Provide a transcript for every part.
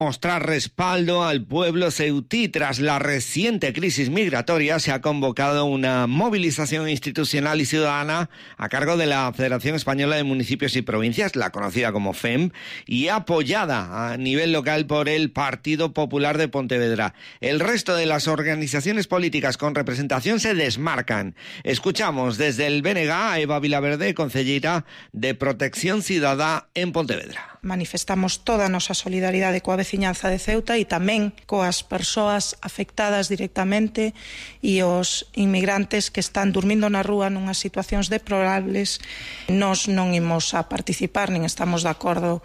Mostrar respaldo al pueblo ceutí. Tras la reciente crisis migratoria, se ha convocado una movilización institucional y ciudadana a cargo de la Federación Española de Municipios y Provincias, la conocida como FEMP, y apoyada a nivel local por el Partido Popular de Pontevedra. El resto de las organizaciones políticas con representación se desmarcan. Escuchamos desde el BNG a Eva Vilaverde, concellera de Protección Cidadá en Pontevedra. Manifestamos toda a nosa solidaridade coa veciñanza de Ceuta e tamén coas persoas afectadas directamente e os inmigrantes que están dormindo na rúa nunhas situacións deplorables. Nós non imos a participar nin estamos de acordo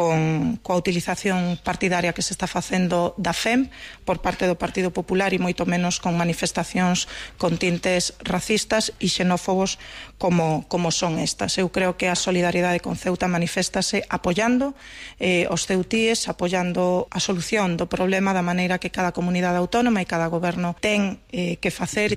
coa utilización partidaria que se está facendo da FEMP por parte do Partido Popular e moito menos con manifestacións con tintes racistas e xenófobos como son estas. Eu creo que a solidaridade con Ceuta maniféstase apoiando os ceutíes, apoiando a solución do problema da maneira que cada comunidade autónoma e cada goberno ten que facer.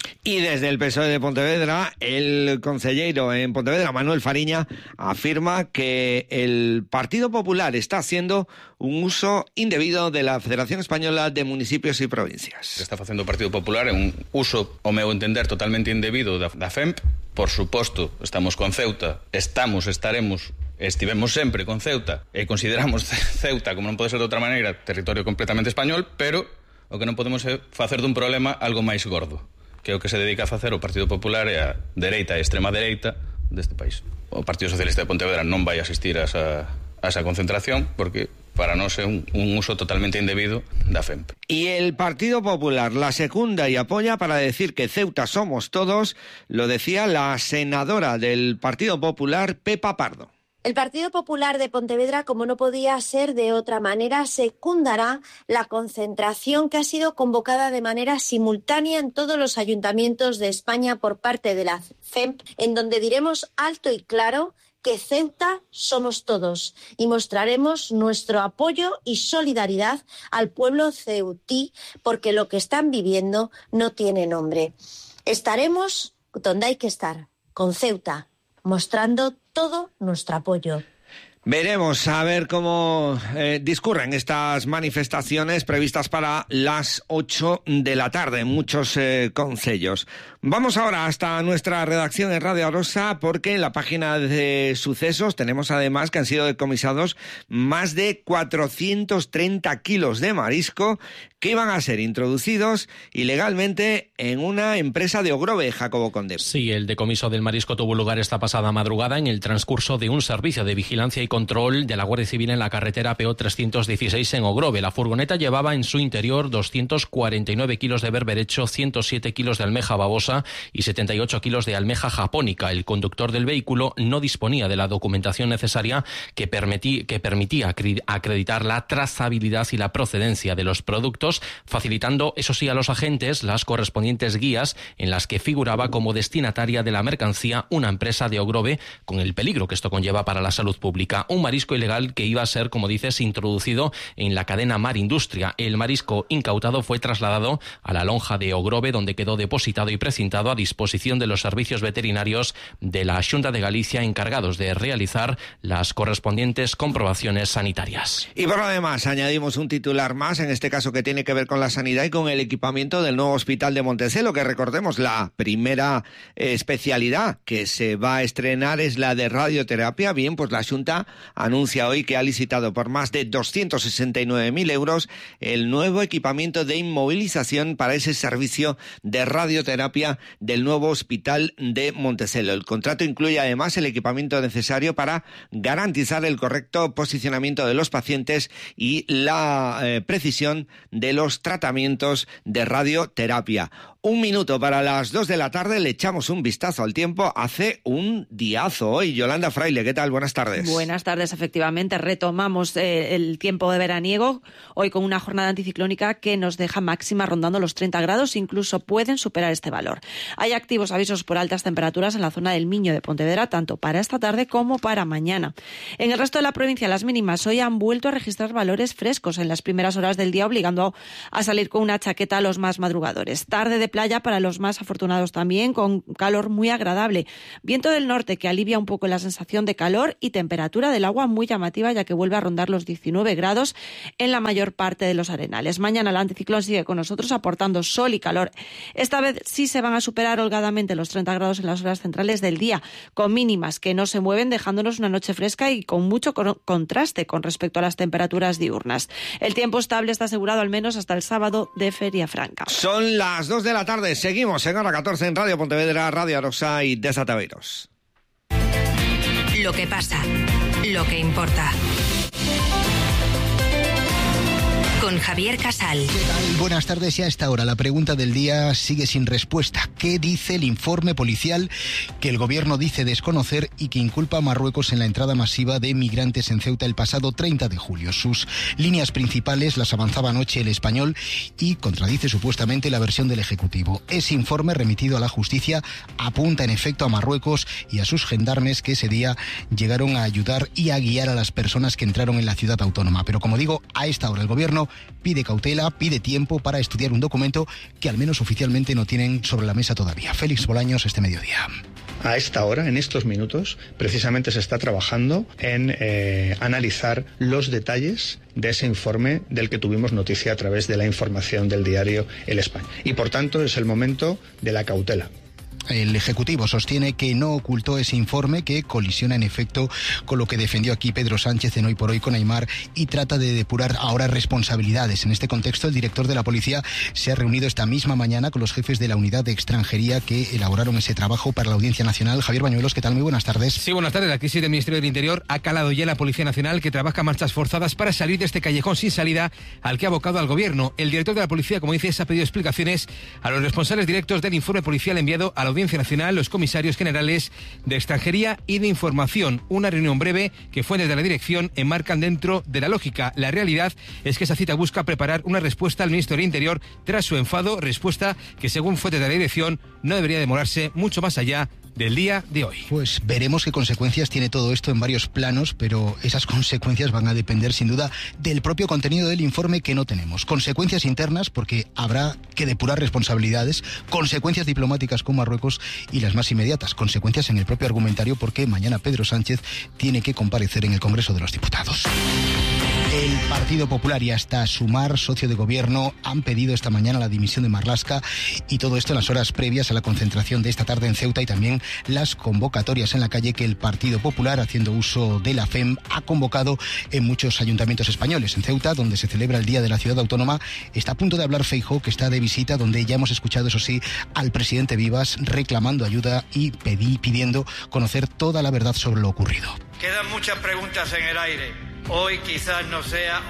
Y desde el PSOE de Pontevedra, el concelleiro en Pontevedra, Manuel Fariña, afirma que el Partido Popular está haciendo un uso indebido de la Federación Española de Municipios y Provincias. Está facendo o Partido Popular é un uso, ao meu entender, totalmente indebido da FEMP. Por suposto, estamos con Ceuta, estaremos, estivemos sempre con Ceuta e consideramos Ceuta, como non pode ser de outra maneira, territorio completamente español, pero o que non podemos é facer dun problema algo máis gordo, que é o que se dedica a facer o Partido Popular e a dereita e a extrema dereita deste país. O Partido Socialista de Pontevedra non vai asistir a esa concentración porque para nós é un uso totalmente indebido da FEMP. Y el Partido Popular la secunda y apoya para decir que Ceuta somos todos, lo decía la senadora del Partido Popular, Pepa Pardo. El Partido Popular de Pontevedra, como no podía ser de otra manera, secundará la concentración que ha sido convocada de manera simultánea en todos los ayuntamientos de España por parte de la FEMP, en donde diremos alto y claro que Ceuta somos todos y mostraremos nuestro apoyo y solidaridad al pueblo ceutí porque lo que están viviendo no tiene nombre. Estaremos donde hay que estar, con Ceuta, mostrando todo nuestro apoyo. Veremos a ver cómo discurren estas manifestaciones previstas para las 8 de la tarde, muchos concellos. Vamos ahora hasta nuestra redacción en Radio Arosa porque en la página de sucesos tenemos además que han sido decomisados más de 430 kilos de marisco que iban a ser introducidos ilegalmente en una empresa de Ogrove, Jacobo Conde. Sí, el decomiso del marisco tuvo lugar esta pasada madrugada en el transcurso de un servicio de vigilancia y control de la Guardia Civil en la carretera PO 316 en Ogrove. La furgoneta llevaba en su interior 249 kilos de berberecho, 107 kilos de almeja babosa y 78 kilos de almeja japónica. El conductor del vehículo no disponía de la documentación necesaria que permitía acreditar la trazabilidad y la procedencia de los productos, facilitando, eso sí, a los agentes las correspondientes guías en las que figuraba como destinataria de la mercancía una empresa de Ogrove, con el peligro que esto conlleva para la salud pública. Un marisco ilegal que iba a ser, como dices, introducido en la cadena Mar Industria. El marisco incautado fue trasladado a la lonja de Ogrove, donde quedó depositado y precintado a disposición de los servicios veterinarios de la Xunta de Galicia, encargados de realizar las correspondientes comprobaciones sanitarias. Y por lo demás, añadimos un titular más, en este caso que tiene que ver con la sanidad y con el equipamiento del nuevo hospital de Montecelo, que recordemos, la primera especialidad que se va a estrenar es la de radioterapia. Bien, pues la Xunta anuncia hoy que ha licitado por más de 269.000 euros el nuevo equipamiento de inmovilización para ese servicio de radioterapia del nuevo hospital de Montecelo. El contrato incluye además el equipamiento necesario para garantizar el correcto posicionamiento de los pacientes y la precisión de los tratamientos de radioterapia. 1 minuto para las 2 de la tarde, le echamos un vistazo al tiempo. Hace un diazo hoy. Yolanda Fraile, ¿qué tal? Buenas tardes. Buenas tardes, efectivamente. Retomamos el tiempo de veraniego, hoy con una jornada anticiclónica que nos deja máxima rondando los 30 grados, incluso pueden superar este valor. Hay activos avisos por altas temperaturas en la zona del Miño de Pontevedra, tanto para esta tarde como para mañana. En el resto de la provincia, las mínimas hoy han vuelto a registrar valores frescos en las primeras horas del día, obligando a salir con una chaqueta a los más madrugadores. Tarde de playa para los más afortunados también, con calor muy agradable. Viento del norte que alivia un poco la sensación de calor y temperatura del agua muy llamativa, ya que vuelve a rondar los 19 grados en la mayor parte de los arenales. Mañana el anticiclón sigue con nosotros aportando sol y calor. Esta vez sí se van a superar holgadamente los 30 grados en las horas centrales del día, con mínimas que no se mueven, dejándonos una noche fresca y con mucho contraste con respecto a las temperaturas diurnas. El tiempo estable está asegurado al menos hasta el sábado de Feria Franca. Son las 2 de la tarde. Seguimos en hora 14 en Radio Pontevedra, Radio Arosa y Desataveiros. Lo que pasa, lo que importa. Con Javier Casal. ¿Qué tal? Buenas tardes. Y a esta hora la pregunta del día sigue sin respuesta. ¿Qué dice el informe policial que el gobierno dice desconocer y que inculpa a Marruecos en la entrada masiva de migrantes en Ceuta el pasado 30 de julio? Sus líneas principales las avanzaba anoche El Español y contradice supuestamente la versión del Ejecutivo. Ese informe remitido a la justicia apunta en efecto a Marruecos y a sus gendarmes que ese día llegaron a ayudar y a guiar a las personas que entraron en la ciudad autónoma. Pero como digo, a esta hora el gobierno pide cautela, pide tiempo para estudiar un documento que al menos oficialmente no tienen sobre la mesa todavía. Félix Bolaños, este mediodía. A esta hora, en estos minutos, precisamente se está trabajando en analizar los detalles de ese informe del que tuvimos noticia a través de la información del diario El Español. Y por tanto es el momento de la cautela. El Ejecutivo sostiene que no ocultó ese informe, que colisiona en efecto con lo que defendió aquí Pedro Sánchez en Hoy por Hoy con Aimar, y trata de depurar ahora responsabilidades. En este contexto, el director de la Policía se ha reunido esta misma mañana con los jefes de la unidad de extranjería que elaboraron ese trabajo para la Audiencia Nacional. Javier Bañuelos, ¿qué tal? Muy buenas tardes. Sí, buenas tardes. La crisis del Ministerio del Interior ha calado ya en la Policía Nacional, que trabaja marchas forzadas para salir de este callejón sin salida al que ha abocado al Gobierno. El director de la Policía, como dices, ha pedido explicaciones a los responsables directos del informe policial enviado a la Audiencia Nacional, los comisarios generales de Extranjería y de Información. Una reunión breve que fuentes de la dirección enmarcan dentro de la lógica. La realidad es que esa cita busca preparar una respuesta al ministro del Interior tras su enfado, respuesta que según fuentes de la dirección no debería demorarse mucho más allá del día de hoy. Pues veremos qué consecuencias tiene todo esto en varios planos, pero esas consecuencias van a depender sin duda del propio contenido del informe, que no tenemos. Consecuencias internas, porque habrá que depurar responsabilidades, consecuencias diplomáticas con Marruecos y las más inmediatas, consecuencias en el propio argumentario, porque mañana Pedro Sánchez tiene que comparecer en el Congreso de los Diputados. El Partido Popular y hasta Sumar, socio de gobierno, han pedido esta mañana la dimisión de Marlaska, y todo esto en las horas previas a la concentración de esta tarde en Ceuta y también las convocatorias en la calle que el Partido Popular, haciendo uso de la FEM, ha convocado en muchos ayuntamientos españoles. En Ceuta, donde se celebra el Día de la Ciudad Autónoma, está a punto de hablar Feijóo, que está de visita, donde ya hemos escuchado, eso sí, al presidente Vivas reclamando ayuda y pidiendo conocer toda la verdad sobre lo ocurrido. Quedan muchas preguntas en el aire. Hoy quizás no sea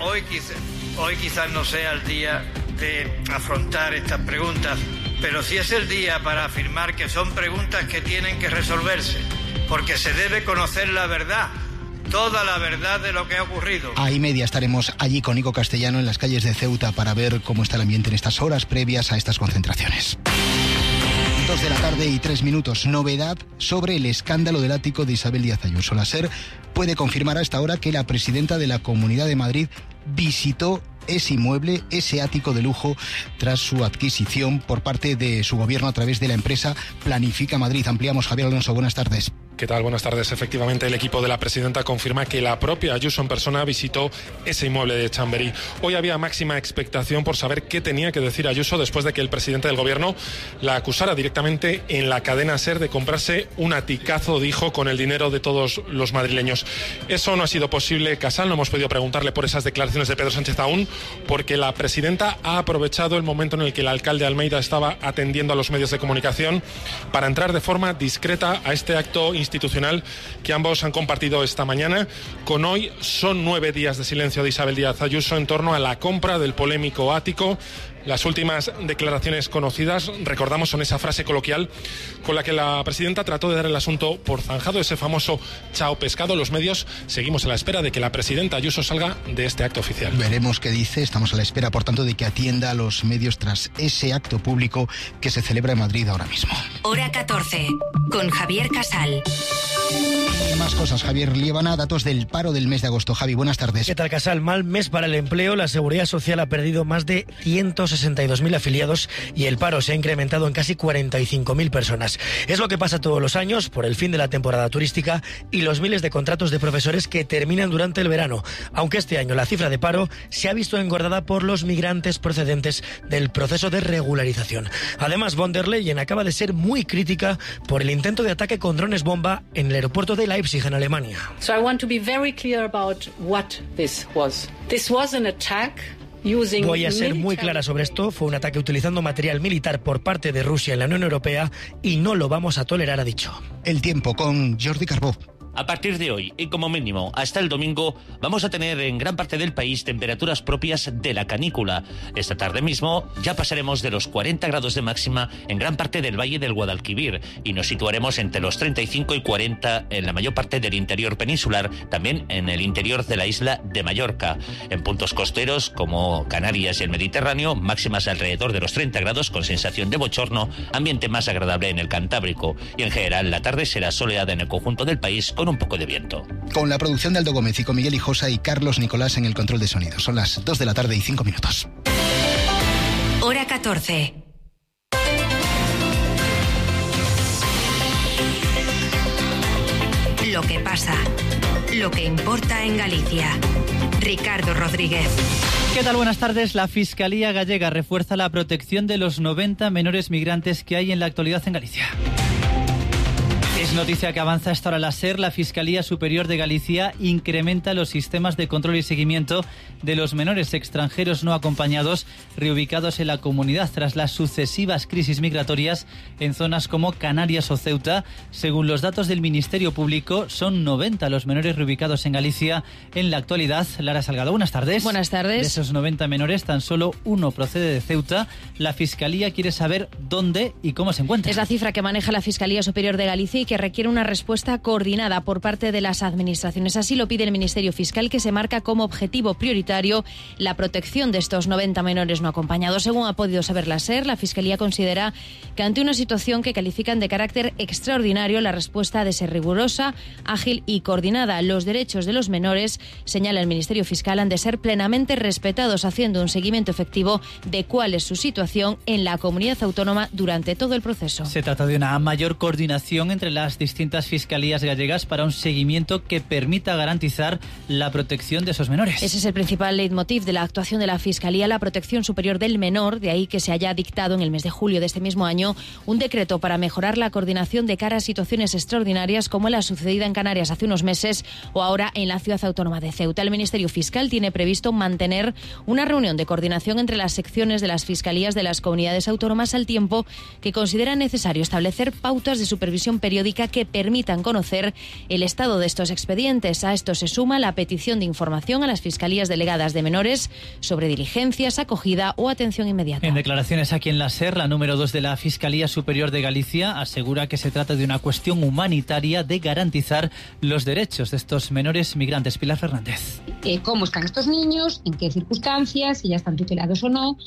el día de afrontar estas preguntas, pero sí es el día para afirmar que son preguntas que tienen que resolverse, porque se debe conocer la verdad, toda la verdad de lo que ha ocurrido. A y media estaremos allí con Nico Castellano en las calles de Ceuta para ver cómo está el ambiente en estas horas previas a estas concentraciones. 2 de la tarde y 3 minutos. Novedad sobre el escándalo del ático de Isabel Díaz Ayuso. La SER puede confirmar a esta hora que la presidenta de la Comunidad de Madrid visitó ese inmueble, ese ático de lujo, tras su adquisición por parte de su gobierno a través de la empresa Planifica Madrid. Ampliamos, Javier Alonso, buenas tardes. ¿Qué tal? Buenas tardes. Efectivamente, el equipo de la presidenta confirma que la propia Ayuso en persona visitó ese inmueble de Chamberí. Hoy había máxima expectación por saber qué tenía que decir Ayuso después de que el presidente del gobierno la acusara directamente en la cadena SER de comprarse un aticazo, dijo, con el dinero de todos los madrileños. Eso no ha sido posible, Casal. No hemos podido preguntarle por esas declaraciones de Pedro Sánchez aún, porque la presidenta ha aprovechado el momento en el que el alcalde Almeida estaba atendiendo a los medios de comunicación para entrar de forma discreta a este acto institucional que ambos han compartido esta mañana. Con hoy son 9 días de silencio de Isabel Díaz Ayuso en torno a la compra del polémico ático. Las últimas declaraciones conocidas, recordamos, son esa frase coloquial con la que la presidenta trató de dar el asunto por zanjado, ese famoso chao pescado. Los medios seguimos a la espera de que la presidenta Ayuso salga de este acto oficial. Veremos qué dice. Estamos a la espera, por tanto, de que atienda a los medios tras ese acto público que se celebra en Madrid ahora mismo. Hora 14, con Javier Casal. Y más cosas, Javier Liébana, datos del paro del mes de agosto. Javi, buenas tardes. ¿Qué tal, Casal? Mal mes para el empleo. La Seguridad Social ha perdido más de 160 162.000 afiliados y el paro se ha incrementado en casi 45.000 personas. Es lo que pasa todos los años por el fin de la temporada turística y los miles de contratos de profesores que terminan durante el verano, aunque este año la cifra de paro se ha visto engordada por los migrantes procedentes del proceso de regularización. Además, von der Leyen acaba de ser muy crítica por el intento de ataque con drones bomba en el aeropuerto de Leipzig, en Alemania. So I want to be very clear about what this was. This was an attack. Voy a ser muy clara sobre esto. Fue un ataque utilizando material militar por parte de Rusia en la Unión Europea y no lo vamos a tolerar, ha dicho. El tiempo con Jordi Carbó. A partir de hoy, y como mínimo hasta el domingo, vamos a tener en gran parte del país temperaturas propias de la canícula. Esta tarde mismo ya pasaremos de los 40 grados de máxima en gran parte del Valle del Guadalquivir y nos situaremos entre los 35 y 40 en la mayor parte del interior peninsular, también en el interior de la isla de Mallorca. En puntos costeros como Canarias y el Mediterráneo, máximas alrededor de los 30 grados con sensación de bochorno, ambiente más agradable en el Cantábrico. Y en general la tarde será soleada en el conjunto del país con un poco de viento. Con la producción de Aldo Gómez y con Miguel Hijosa y Carlos Nicolás en el control de sonido. Son las 2 de la tarde y 5 minutos. Hora 14. Lo que pasa, lo que importa en Galicia. Ricardo Rodríguez. ¿Qué tal? Buenas tardes. La Fiscalía Gallega refuerza la protección de los 90 menores migrantes que hay en la actualidad en Galicia. Es noticia que avanza esta hora la SER. La Fiscalía Superior de Galicia incrementa los sistemas de control y seguimiento de los menores extranjeros no acompañados reubicados en la comunidad tras las sucesivas crisis migratorias en zonas como Canarias o Ceuta. Según los datos del Ministerio Público, son 90 los menores reubicados en Galicia en la actualidad. Lara Salgado, buenas tardes. Buenas tardes. De esos 90 menores, tan solo uno procede de Ceuta. La Fiscalía quiere saber dónde y cómo se encuentra. Es la cifra que maneja la Fiscalía Superior de Galicia y que requiere una respuesta coordinada por parte de las administraciones. Así lo pide el Ministerio Fiscal, que se marca como objetivo prioritario la protección de estos 90 menores no acompañados. Según ha podido saber la SER, la Fiscalía considera que ante una situación que califican de carácter extraordinario, la respuesta ha de ser rigurosa, ágil y coordinada. Los derechos de los menores, señala el Ministerio Fiscal, han de ser plenamente respetados, haciendo un seguimiento efectivo de cuál es su situación en la comunidad autónoma durante todo el proceso. Se trata de una mayor coordinación entre las distintas fiscalías gallegas para un seguimiento que permita garantizar la protección de esos menores. Ese es el principal leitmotiv de la actuación de la Fiscalía, la protección superior del menor, de ahí que se haya dictado en el mes de julio de este mismo año un decreto para mejorar la coordinación de cara a situaciones extraordinarias como la sucedida en Canarias hace unos meses o ahora en la ciudad autónoma de Ceuta. El Ministerio Fiscal tiene previsto mantener una reunión de coordinación entre las secciones de las fiscalías de las comunidades autónomas, al tiempo que considera necesario establecer pautas de supervisión periódica que permitan conocer el estado de estos expedientes. A esto se suma la petición de información a las fiscalías delegadas de menores sobre diligencias, acogida o atención inmediata. En declaraciones aquí en la SER, la número 2 de la Fiscalía Superior de Galicia asegura que se trata de una cuestión humanitaria de garantizar los derechos de estos menores migrantes. Pilar Fernández. ¿Cómo están estos niños? ¿En qué circunstancias? Si ya están tutelados o no.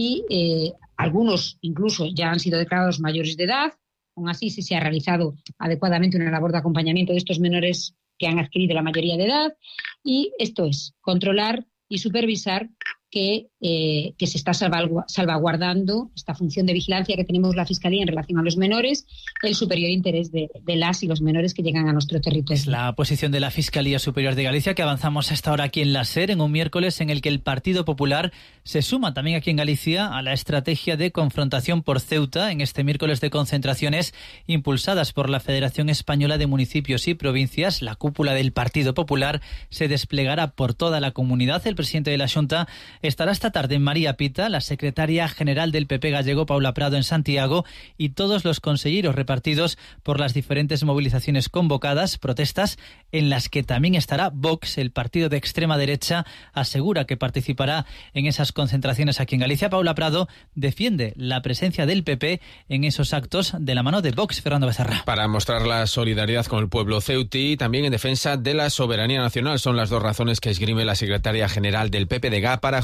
Y algunos incluso ya han sido declarados mayores de edad. Aún así, si se ha realizado adecuadamente una labor de acompañamiento de estos menores que han adquirido la mayoría de edad. Y esto es controlar y supervisar que se está salvaguardando esta función de vigilancia que tenemos la Fiscalía en relación a los menores, el superior interés de las y los menores que llegan a nuestro territorio. Es la posición de la Fiscalía Superior de Galicia, que avanzamos hasta ahora aquí en la SER, en un miércoles en el que el Partido Popular se suma también aquí en Galicia a la estrategia de confrontación por Ceuta, en este miércoles de concentraciones impulsadas por la Federación Española de Municipios y Provincias. La cúpula del Partido Popular se desplegará por toda la comunidad. El presidente de la Xunta estará esta tarde en María Pita, la secretaria general del PP gallego, Paula Prado, en Santiago, y todos los consejeros repartidos por las diferentes movilizaciones convocadas, protestas en las que también estará Vox, el partido de extrema derecha, asegura que participará en esas concentraciones aquí en Galicia. Paula Prado defiende la presencia del PP en esos actos de la mano de Vox. Fernando Becerra. Para mostrar la solidaridad con el pueblo ceutí y también en defensa de la soberanía nacional. Son las dos razones que esgrime la secretaria general del PP de GA para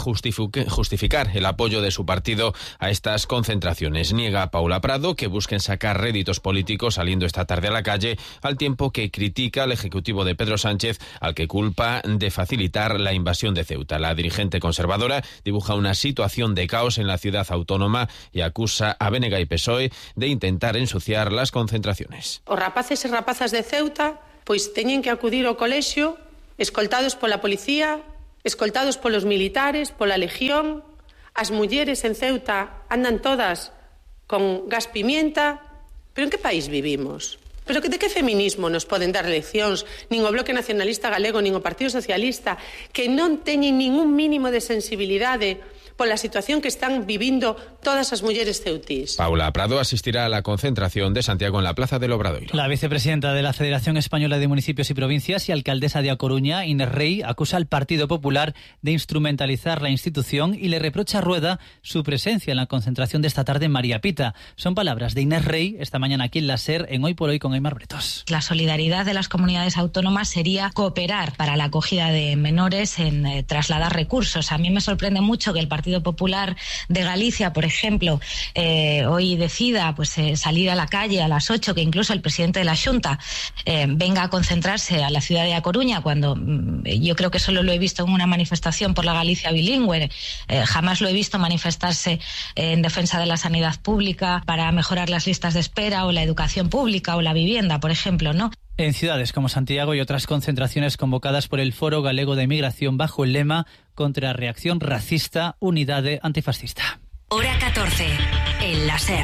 justificar el apoyo de su partido a estas concentraciones. Niega Paula Prado que busquen sacar réditos políticos saliendo esta tarde a la calle, al tiempo que critica al ejecutivo de Pedro Sánchez, al que culpa de facilitar la invasión de Ceuta. La dirigente conservadora dibuja una situación de caos en la ciudad autónoma y acusa a BNG y PSOE de intentar ensuciar las concentraciones. Os rapaces e rapazas de Ceuta pois teñen que acudir ao colexio escoltados pola policía, escoltados polos militares, pola legión. As mulleres en Ceuta andan todas con gas pimienta. Pero en que país vivimos? Pero de que feminismo nos poden dar leccións nin o Bloque Nacionalista Galego nin o Partido Socialista, que non teñen ningún mínimo de sensibilidade pola situación que están vivindo todas as mulleres ceutís? Paula Prado asistirá a la concentración de Santiago en la Plaza del Obradoiro. La vicepresidenta de la Federación Española de Municipios y Provincias y alcaldesa de A Coruña, Inés Rey, acusa al Partido Popular de instrumentalizar la institución y le reprocha a Rueda su presencia en la concentración de esta tarde en María Pita. Son palabras de Inés Rey esta mañana aquí en la SER, en Hoy por Hoy con Aymar Bretos. La solidaridad de las comunidades autónomas sería cooperar para la acogida de menores en trasladar recursos. A mí me sorprende mucho que el Partido Popular de Galicia, por ejemplo, hoy decida salir a la calle a las 8, que incluso el presidente de la Xunta venga a concentrarse a la ciudad de A Coruña, cuando yo creo que solo lo he visto en una manifestación por la Galicia bilingüe. Jamás lo he visto manifestarse en defensa de la sanidad pública, para mejorar las listas de espera o la educación pública o la vivienda, por ejemplo, ¿no? En ciudades como Santiago y otras concentraciones convocadas por el Foro Galego de Inmigración bajo el lema Contra Reacción Racista, Unidade Antifascista. Hora 14, en la SER.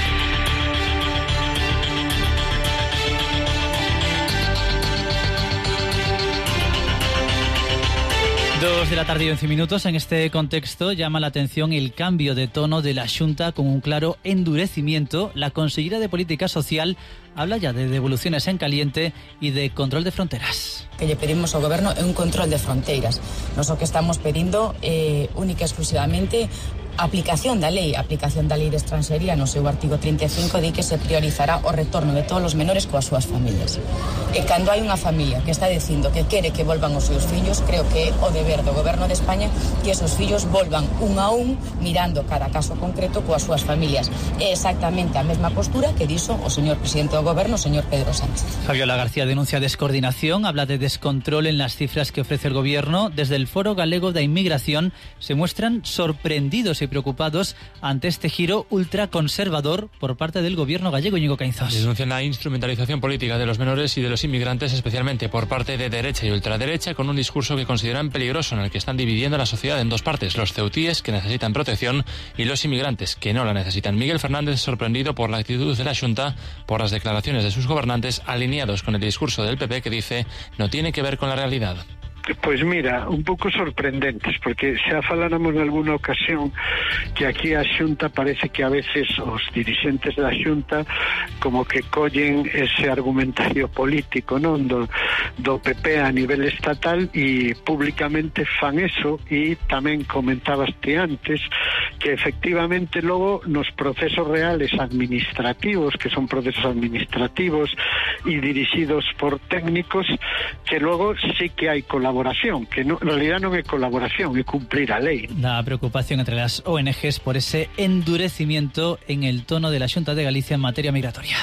Dos de la tarde y 11 minutos. En este contexto llama la atención el cambio de tono de la Xunta con un claro endurecimiento. La consellera de Política Social habla ya de devoluciones en caliente y de control de fronteras. Que lle pedimos ao Goberno é un control de fronteiras. Nos o que estamos pedindo única e exclusivamente aplicación da lei de extranxería. No seu artigo 35 di que se priorizará o retorno de todos os menores coas súas familias. E cando hai unha familia que está dicindo que quere que volvan os seus fillos, creo que é o deber do Goberno de España que esos fillos volvan un a un, mirando cada caso concreto coas súas familias. É exactamente a mesma postura que dixo o señor presidente do Goberno, o señor Pedro Sánchez. Fabiola García denuncia descoordinación, habla de descontrol en las cifras que ofrece el Gobierno. Desde el Foro Galego da Inmigración se muestran sorprendidos y preocupados ante este giro ultraconservador por parte del Gobierno gallego. Íñigo Caínzos. Denuncian la instrumentalización política de los menores y de los inmigrantes, especialmente por parte de derecha y ultraderecha, con un discurso que consideran peligroso, en el que están dividiendo la sociedad en dos partes: los ceutíes, que necesitan protección, y los inmigrantes, que no la necesitan. Miguel Fernández, sorprendido por la actitud de la Xunta, por las declaraciones de sus gobernantes, alineados con el discurso del PP, que dice no tiene que ver con la realidad. Pois mira, un pouco sorprendentes, porque xa faláramos en alguna ocasión que aquí a Xunta parece que a veces os dirixentes da Xunta como que collen ese argumentario político, non, do PP a nivel estatal, e públicamente fan eso. E tamén comentabaste antes que efectivamente logo nos procesos reales administrativos, que son procesos administrativos e dirixidos por técnicos, que logo sí que hai colaboración, que no, en realidad non é colaboración, é cumplir a lei. La preocupación entre las ONGs por ese endurecimiento en el tono de la Xunta de Galicia en materia migratoria.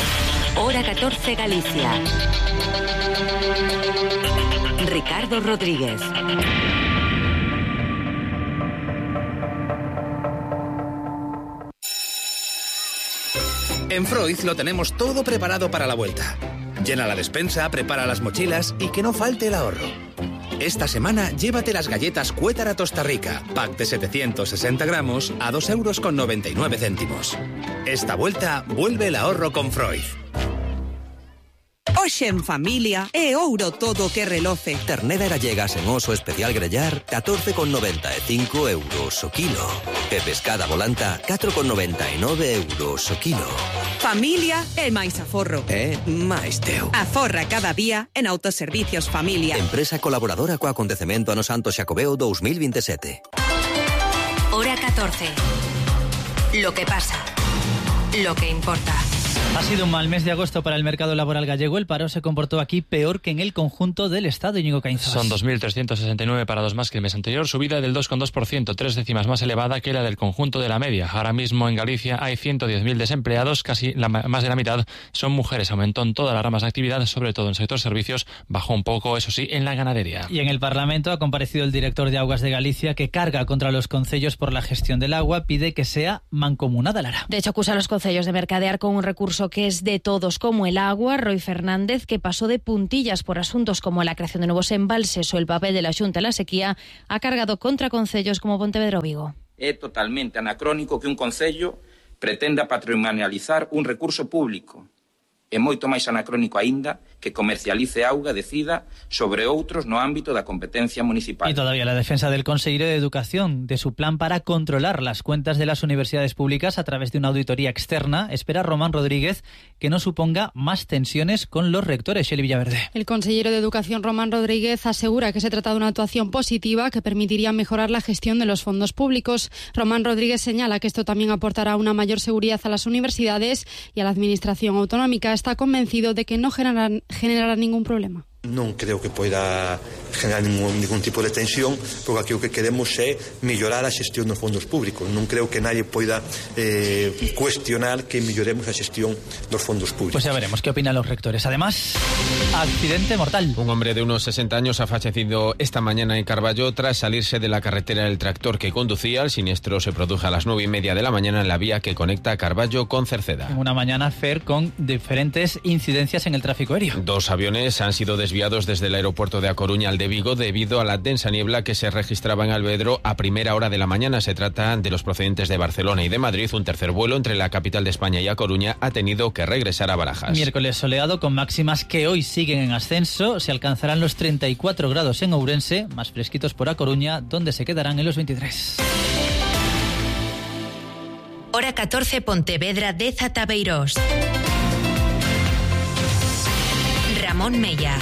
Hora 14, Galicia. Ricardo Rodríguez. En Freud lo tenemos todo preparado para la vuelta. Llena la despensa, prepara las mochilas y que no falte el ahorro. Esta semana llévate las galletas Cuétara Tosta Rica, pack de 760 gramos a 2,99 €. Esta vuelta vuelve el ahorro con Freud. Hoxe en familia é ouro todo que reloce. Ternera gallegas en oso especial grellar 14,95 € o kilo. E pescada volanta 4,99 € o kilo. Familia é máis aforro. É máis teu. Aforra cada día en Autoservicios Familia. Empresa colaboradora co acontecemento Ano Santo Xacobeo 2027. Hora 14. Lo que pasa. Lo que importa. Ha sido un mal mes de agosto para el mercado laboral gallego. El paro se comportó aquí peor que en el conjunto del Estado, Íñigo Caínzas. Son 2.369 parados más que el mes anterior, subida del 2,2%, 3 décimas más elevada que la del conjunto de la media. Ahora mismo en Galicia hay 110.000 desempleados, casi más de la mitad son mujeres. Aumentó en todas las ramas de actividad, sobre todo en el sector servicios, bajó un poco, eso sí, en la ganadería. Y en el Parlamento ha comparecido el director de Aguas de Galicia, que carga contra los concellos por la gestión del agua, pide que sea mancomunada, Lara. De hecho, acusa a los concellos de mercadear con un recurso que es de todos, como el agua. Roy Fernández, que pasó de puntillas por asuntos como la creación de nuevos embalses o el papel de la Xunta en la sequía, ha cargado contra concellos como Pontevedra o Vigo. É totalmente anacrónico que un concello pretenda patrimonializar un recurso público. É moito máis anacrónico aínda que comercialice auga decida sobre outros no ámbito da competencia municipal. Y todavía la defensa del consejero de Educación de su plan para controlar las cuentas de las universidades públicas a través de una auditoría externa. Espera Román Rodríguez que no suponga más tensiones con los rectores. Xeli Villaverde. El consejero de Educación, Román Rodríguez, asegura que se trata de una actuación positiva que permitiría mejorar la gestión de los fondos públicos. Román Rodríguez señala que esto también aportará una mayor seguridad a las universidades y a la administración autonómica. Está convencido de que no generará ningún problema. Non creo que poida generar ningún tipo de tensión, porque aquí o que queremos é mellorar a xestión dos fondos públicos. Non creo que nadie poida cuestionar que melloremos a xestión dos fondos públicos. Pues ya veremos qué opinan los rectores. Además, accidente mortal. Un hombre de unos 60 años ha fallecido esta mañana en Carballo tras salirse de la carretera del tractor que conducía. El siniestro se produjo a las 9:30 de la mañana en la vía que conecta Carballo con Cerceda. En una mañana, Fer, con diferentes incidencias en el tráfico aéreo. 2 aviones han sido desviados desde el aeropuerto de A Coruña al de Vigo debido a la densa niebla que se registraba en Alvedro a primera hora de la mañana. Se trata de los procedentes de Barcelona y de Madrid. Un tercer vuelo entre la capital de España y A Coruña ha tenido que regresar a Barajas. Miércoles soleado con máximas que hoy siguen en ascenso. Se alcanzarán los 34 grados en Ourense, más fresquitos por A Coruña, donde se quedarán en los 23. Hora 14, Pontevedra, Deza, Tabeirós. Ramón Mella.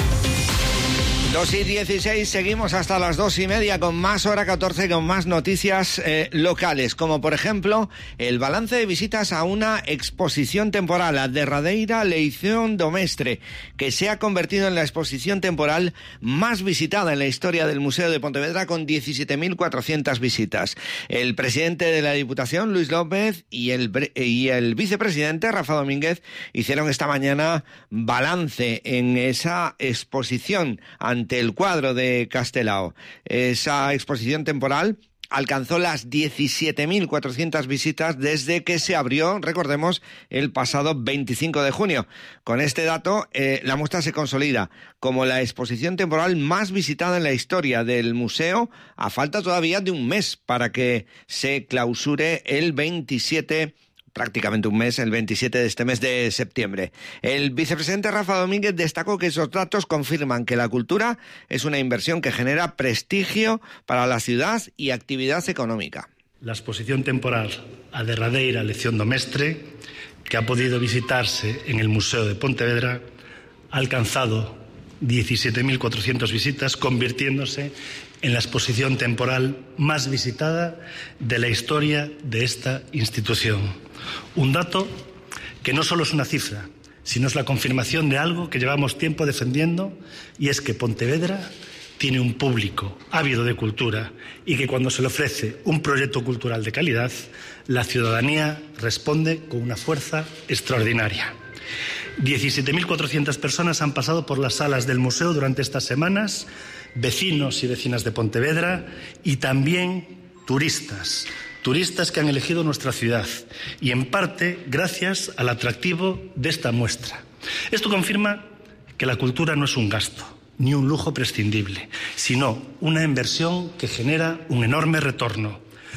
2:16, seguimos hasta las 2:30 con más Hora 14, con más noticias locales, como por ejemplo el balance de visitas a una exposición temporal, a derradeira Leición do Mestre, que se ha convertido en la exposición temporal más visitada en la historia del Museo de Pontevedra, con 17.400 visitas. El presidente de la Diputación, Luis López, y el vicepresidente, Rafa Domínguez, hicieron esta mañana balance en esa exposición ante el cuadro de Castelao. Esa exposición temporal alcanzó las 17.400 visitas desde que se abrió, recordemos, el pasado 25 de junio. Con este dato, la muestra se consolida como la exposición temporal más visitada en la historia del museo, a falta todavía de un mes para que se clausure el 27, prácticamente un mes, el 27 de este mes de septiembre. El vicepresidente Rafa Domínguez destacó que esos datos confirman que la cultura es una inversión que genera prestigio para la ciudad y actividad económica. La exposición temporal a derradeira Lección do Mestre, que ha podido visitarse en el Museo de Pontevedra, ha alcanzado 17.400 visitas, convirtiéndose en la exposición temporal más visitada de la historia de esta institución. Un dato que no solo es una cifra, sino es la confirmación de algo que llevamos tiempo defendiendo, y es que Pontevedra tiene un público ávido de cultura y que cuando se le ofrece un proyecto cultural de calidad, la ciudadanía responde con una fuerza extraordinaria. 17.400 personas han pasado por las salas del museo durante estas semanas, vecinos y vecinas de Pontevedra y también turistas que han elegido nuestra ciudad, y en parte gracias al atractivo de esta muestra. Esto confirma que la cultura no es un gasto ni un lujo prescindible, sino una inversión que genera un enorme retorno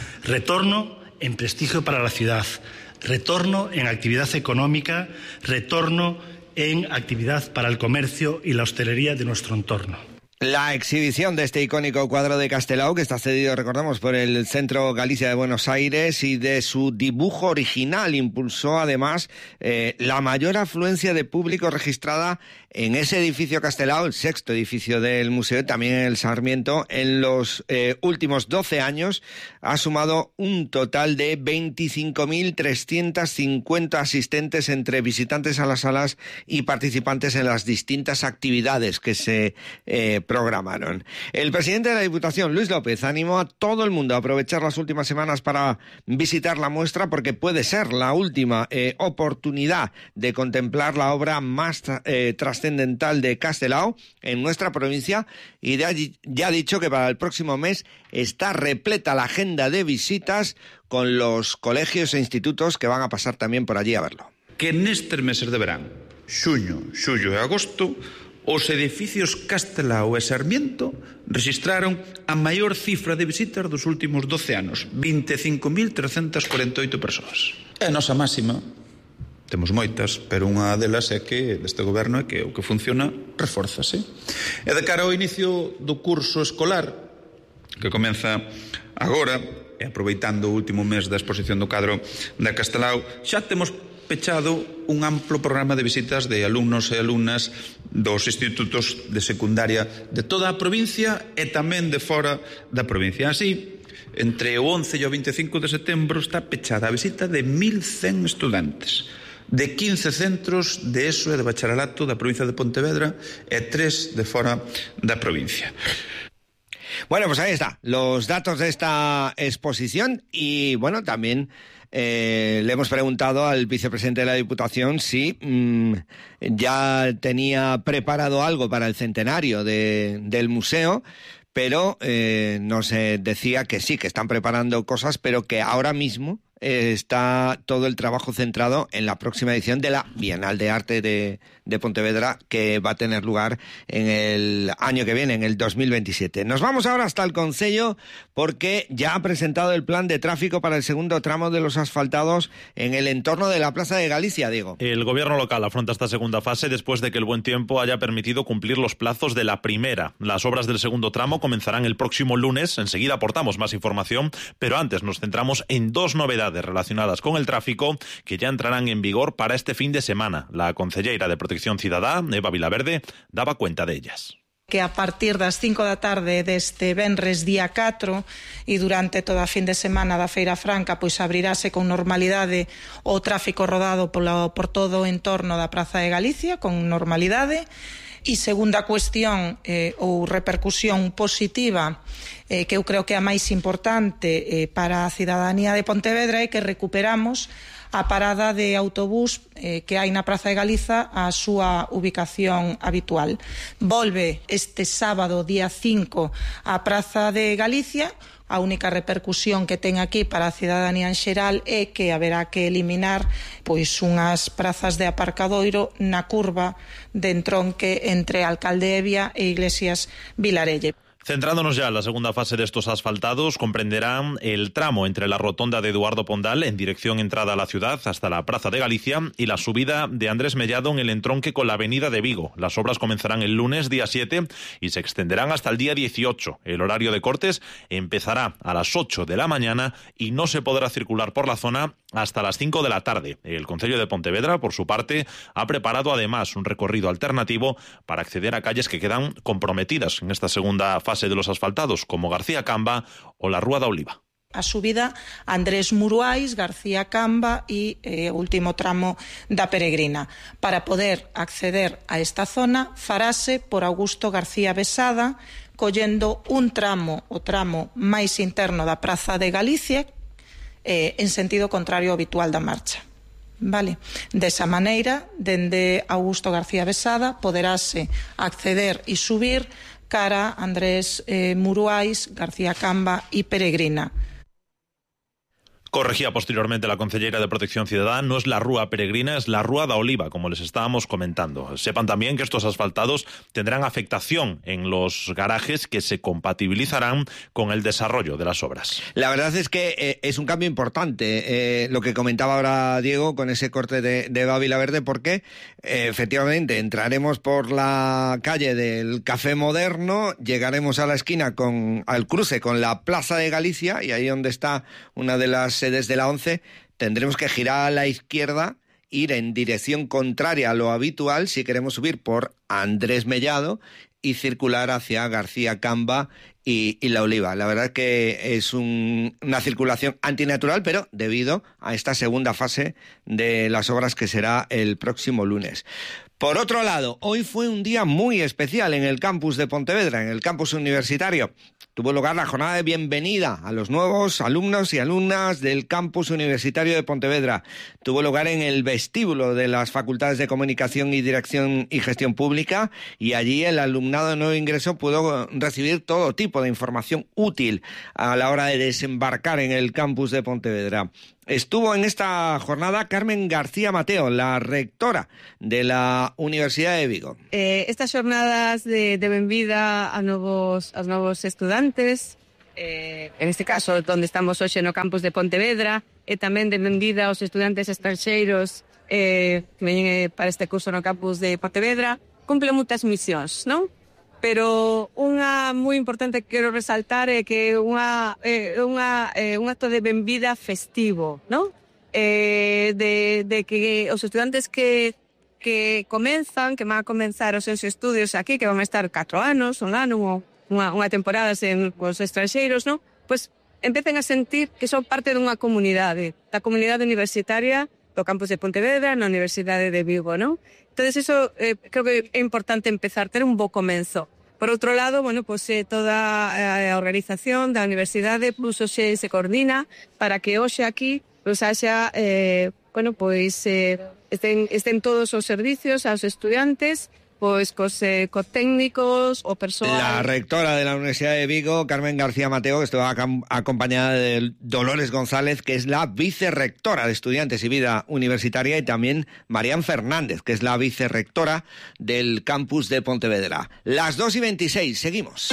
en prestigio para la ciudad, retorno en actividad económica, retorno en actividad para el comercio y la hostelería de nuestro entorno. La exhibición de este icónico cuadro de Castelao, que está cedido, recordamos, por el Centro Galicia de Buenos Aires, y de su dibujo original, impulsó además la mayor afluencia de público registrada en ese edificio Castelao, el sexto edificio del museo, también en el Sarmiento, en los últimos 12 años ha sumado un total de 25.350 asistentes entre visitantes a las salas y participantes en las distintas actividades que se programaron. El presidente de la Diputación, Luis López, animó a todo el mundo a aprovechar las últimas semanas para visitar la muestra, porque puede ser la última oportunidad de contemplar la obra más trascendental de Castelao en nuestra provincia, y ya ha dicho que para el próximo mes está repleta la agenda de visitas con los colegios e institutos que van a pasar también por allí a verlo. Que nestes meses de verán, xuño, xullo e agosto, os edificios Castelao e Sarmiento registraron a maior cifra de visitas dos últimos 12 anos, 25.348 persoas. É a nosa máxima. Temos moitas, pero unha delas é que deste goberno é que o que funciona refórzase. E de cara ao inicio do curso escolar, que comeza agora, e aproveitando o último mes da exposición do cadro de Castelao, xa temos pechado un amplo programa de visitas de alumnos e alumnas dos institutos de secundaria de toda a provincia e tamén de fora da provincia. Así, entre o 11 e o 25 de setembro está pechada a visita de 1.100 estudantes de 15 centros de ESO e de bacharelato da provincia de Pontevedra e 3 de fora da provincia. Bueno, pues ahí está, los datos de esta exposición. Y bueno, también le hemos preguntado al vicepresidente de la Diputación si ya tenía preparado algo para el centenario del museo, pero nos decía que sí, que están preparando cosas, pero que ahora mismo está todo el trabajo centrado en la próxima edición de la Bienal de Arte de Pontevedra, que va a tener lugar en el año que viene, en el 2027. Nos vamos ahora hasta el Concello, porque ya ha presentado el plan de tráfico para el segundo tramo de los asfaltados en el entorno de la Plaza de Galicia, Diego. El gobierno local afronta esta segunda fase después de que el buen tiempo haya permitido cumplir los plazos de la primera. Las obras del segundo tramo comenzarán el próximo lunes. Enseguida aportamos más información, pero antes nos centramos en dos novedades relacionadas con el tráfico que ya entrarán en vigor para este fin de semana. La concelleira de Protección Cidadá, Eva Vilaverde, daba cuenta de ellas. Que a partir das 5 da tarde deste venres día 4 e durante toda a fin de semana da Feira Franca, pois abrirase con normalidade o tráfico rodado por todo o entorno da Praza de Galicia, con normalidade. E segunda cuestión ou repercusión positiva, que eu creo que é a máis importante para a cidadanía de Pontevedra, é que recuperamos a parada de autobús que hai na Praza de Galiza a súa ubicación habitual. Volve este sábado, día 5, a Praza de Galicia. A única repercusión que ten aquí para a cidadanía en xeral é que haberá que eliminar pois unhas prazas de aparcadoiro na curva de entronque entre Alcalde Evia e Iglesias Vilarelle. Centrándonos ya en la segunda fase de estos asfaltados, comprenderán el tramo entre la rotonda de Eduardo Pondal en dirección entrada a la ciudad hasta la Plaza de Galicia y la subida de Andrés Mellado en el entronque con la avenida de Vigo. Las obras comenzarán el lunes día 7 y se extenderán hasta el día 18. El horario de cortes empezará a las 8 de la mañana y no se podrá circular por la zona hasta las 5 de la tarde. El Concello de Pontevedra, por su parte, ha preparado además un recorrido alternativo para acceder a calles que quedan comprometidas en esta segunda fase de los asfaltados, como García Camba o la Rúa da Oliva. A subida Andrés Muruais, García Camba e o último tramo da Peregrina. Para poder acceder a esta zona farase por Augusto García Besada, collendo un tramo, o tramo máis interno da Praza de Galicia, en sentido contrario ao habitual da marcha. Vale. Desa maneira, dende Augusto García Besada, poderase acceder e subir cara Andrés Muruais, García Camba e Peregrina. Corregía posteriormente la concejera de Protección Ciudadana, no es la Rúa Peregrina, es la Rúa da Oliva, como les estábamos comentando. Sepan también que estos asfaltados tendrán afectación en los garajes que se compatibilizarán con el desarrollo de las obras. La verdad es que es un cambio importante lo que comentaba ahora Diego con ese corte de Eva Vilaverde, porque efectivamente entraremos por la calle del Café Moderno, llegaremos a la esquina al cruce con la Plaza de Galicia, y ahí donde está una de las sedes de la ONCE, tendremos que girar a la izquierda ir en dirección contraria a lo habitual si queremos subir por Andrés Mellado y circular hacia García Camba y La Oliva. La verdad que es una circulación antinatural, pero debido a esta segunda fase de las obras que será el próximo lunes. Por otro lado, hoy fue un día muy especial en el campus de Pontevedra, en el campus universitario. Tuvo lugar la jornada de bienvenida a los nuevos alumnos y alumnas del campus universitario de Pontevedra. Tuvo lugar en el vestíbulo de las Facultades de Comunicación y Dirección y Gestión Pública, y allí el alumnado de nuevo ingreso pudo recibir todo tipo de información útil a la hora de desembarcar en el campus de Pontevedra. Estuvo en esta jornada Carmen García Mateo, la rectora de la Universidad de Vigo. Estas jornadas de benvida a novos estudantes, en este caso donde estamos hoxe no campus de Pontevedra, e tamén de benvida aos estudantes estranxeiros que veñen para este curso no campus de Pontevedra, cumple moitas misións, non? Pero unha moi importante que quero resaltar é que é un acto de benvida festivo, non? De que os estudantes que comenzan, que van a comenzar os seus estudios aquí, que van a estar 4 anos, un ano, unha temporada sen os estranxeiros, non? Pois empecen a sentir que son parte dunha comunidade, da comunidade universitaria do campus de Pontevedra, na Universidade de Vigo, non? Entonces, eso creo que é importante empezar, ter un bo comenzo. Por outro lado, bueno, pues toda a organización da universidade plus hoxe se coordina para que hoxe aquí pues haxa, estén todos os servicios aos estudiantes, pois cos técnicos o persoal. La rectora de la Universidad de Vigo, Carmen García Mateo, que estaba acompañada de Dolores González, que es la vicerrectora de Estudiantes y Vida Universitaria, y también Marián Fernández, que es la vicerrectora del campus de Pontevedra. Las 2:26, seguimos.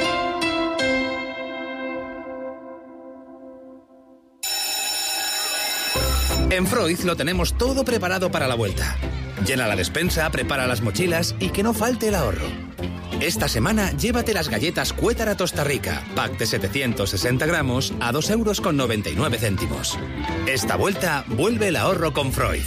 En Freud lo tenemos todo preparado para la vuelta. Llena la despensa, prepara las mochilas y que no falte el ahorro. Esta semana llévate las galletas Cuétara Tosta Rica, pack de 760 gramos a 2,99 €. Esta vuelta vuelve el ahorro con Freud.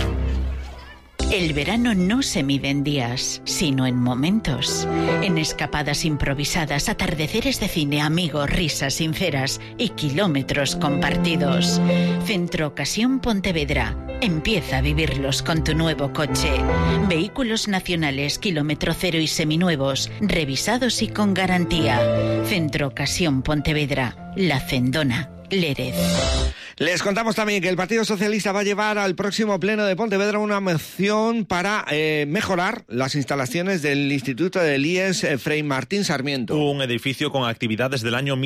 El verano no se mide en días, sino en momentos. En escapadas improvisadas, atardeceres de cine, amigos, risas sinceras y kilómetros compartidos. Centro Ocasión Pontevedra. Empieza a vivirlos con tu nuevo coche. Vehículos nacionales, kilómetro cero y seminuevos, revisados y con garantía. Centro Ocasión Pontevedra. La Cendona, Lérez. Les contamos también que el Partido Socialista va a llevar al próximo pleno de Pontevedra una moción para mejorar las instalaciones del Instituto del IES Fray Martín Sarmiento. Un edificio con actividades del año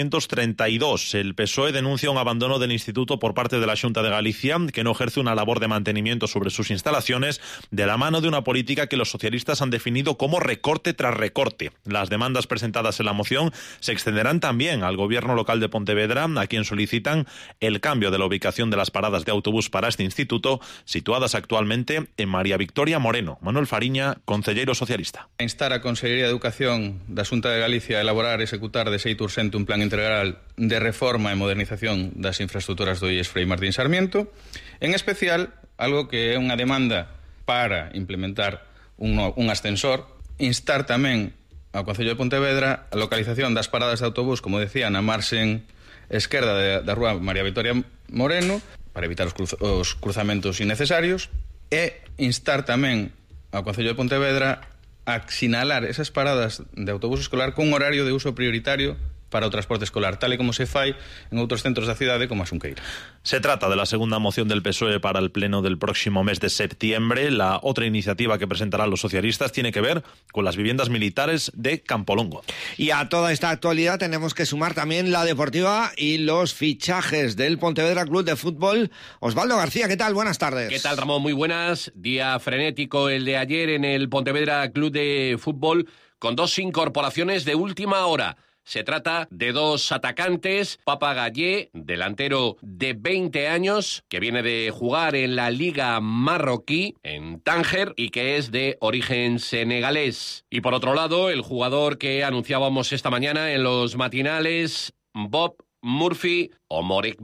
1932. El PSOE denuncia un abandono del instituto por parte de la Xunta de Galicia, que no ejerce una labor de mantenimiento sobre sus instalaciones, de la mano de una política que los socialistas han definido como recorte tras recorte. Las demandas presentadas en la moción se extenderán también al gobierno local de Pontevedra, a quien solicitan el cambio de la ubicación de las paradas de autobús para este instituto, situadas actualmente en María Victoria Moreno. Manuel Fariña, concelleiro socialista. Instar a Consellería de Educación da Xunta de Galicia a elaborar e executar de xeito urxente un plan integral de reforma e modernización das infraestructuras do IES Fray Martín Sarmiento, en especial algo que é unha demanda para implementar un ascensor, instar tamén ao Concello de Pontevedra a localización das paradas de autobús, como decía, na marxen esquerda da rúa María Victoria Moreno, para evitar os cruzamentos innecesarios, e instar tamén ao Concello de Pontevedra a sinalar esas paradas de autobús escolar con horario de uso prioritario para o transporte escolar, tal e como se fai en outros centros da cidade como a Xunqueira. Se trata de la segunda moción del PSOE para el pleno del próximo mes de septiembre. La otra iniciativa que presentarán los socialistas tiene que ver con las viviendas militares de Campolongo. Y a toda esta actualidad tenemos que sumar también la deportiva y los fichajes del Pontevedra Club de Fútbol. Osvaldo García, ¿qué tal? Buenas tardes. ¿Qué tal, Ramón? Muy buenas. Día frenético el de ayer en el Pontevedra Club de Fútbol, con 2 incorporaciones de última hora. Se trata de 2 atacantes, Papa Gallé, delantero de 20 años, que viene de jugar en la Liga Marroquí, en Tánger, y que es de origen senegalés. Y por otro lado, el jugador que anunciábamos esta mañana en los matinales, Bob Murphy o Morek B.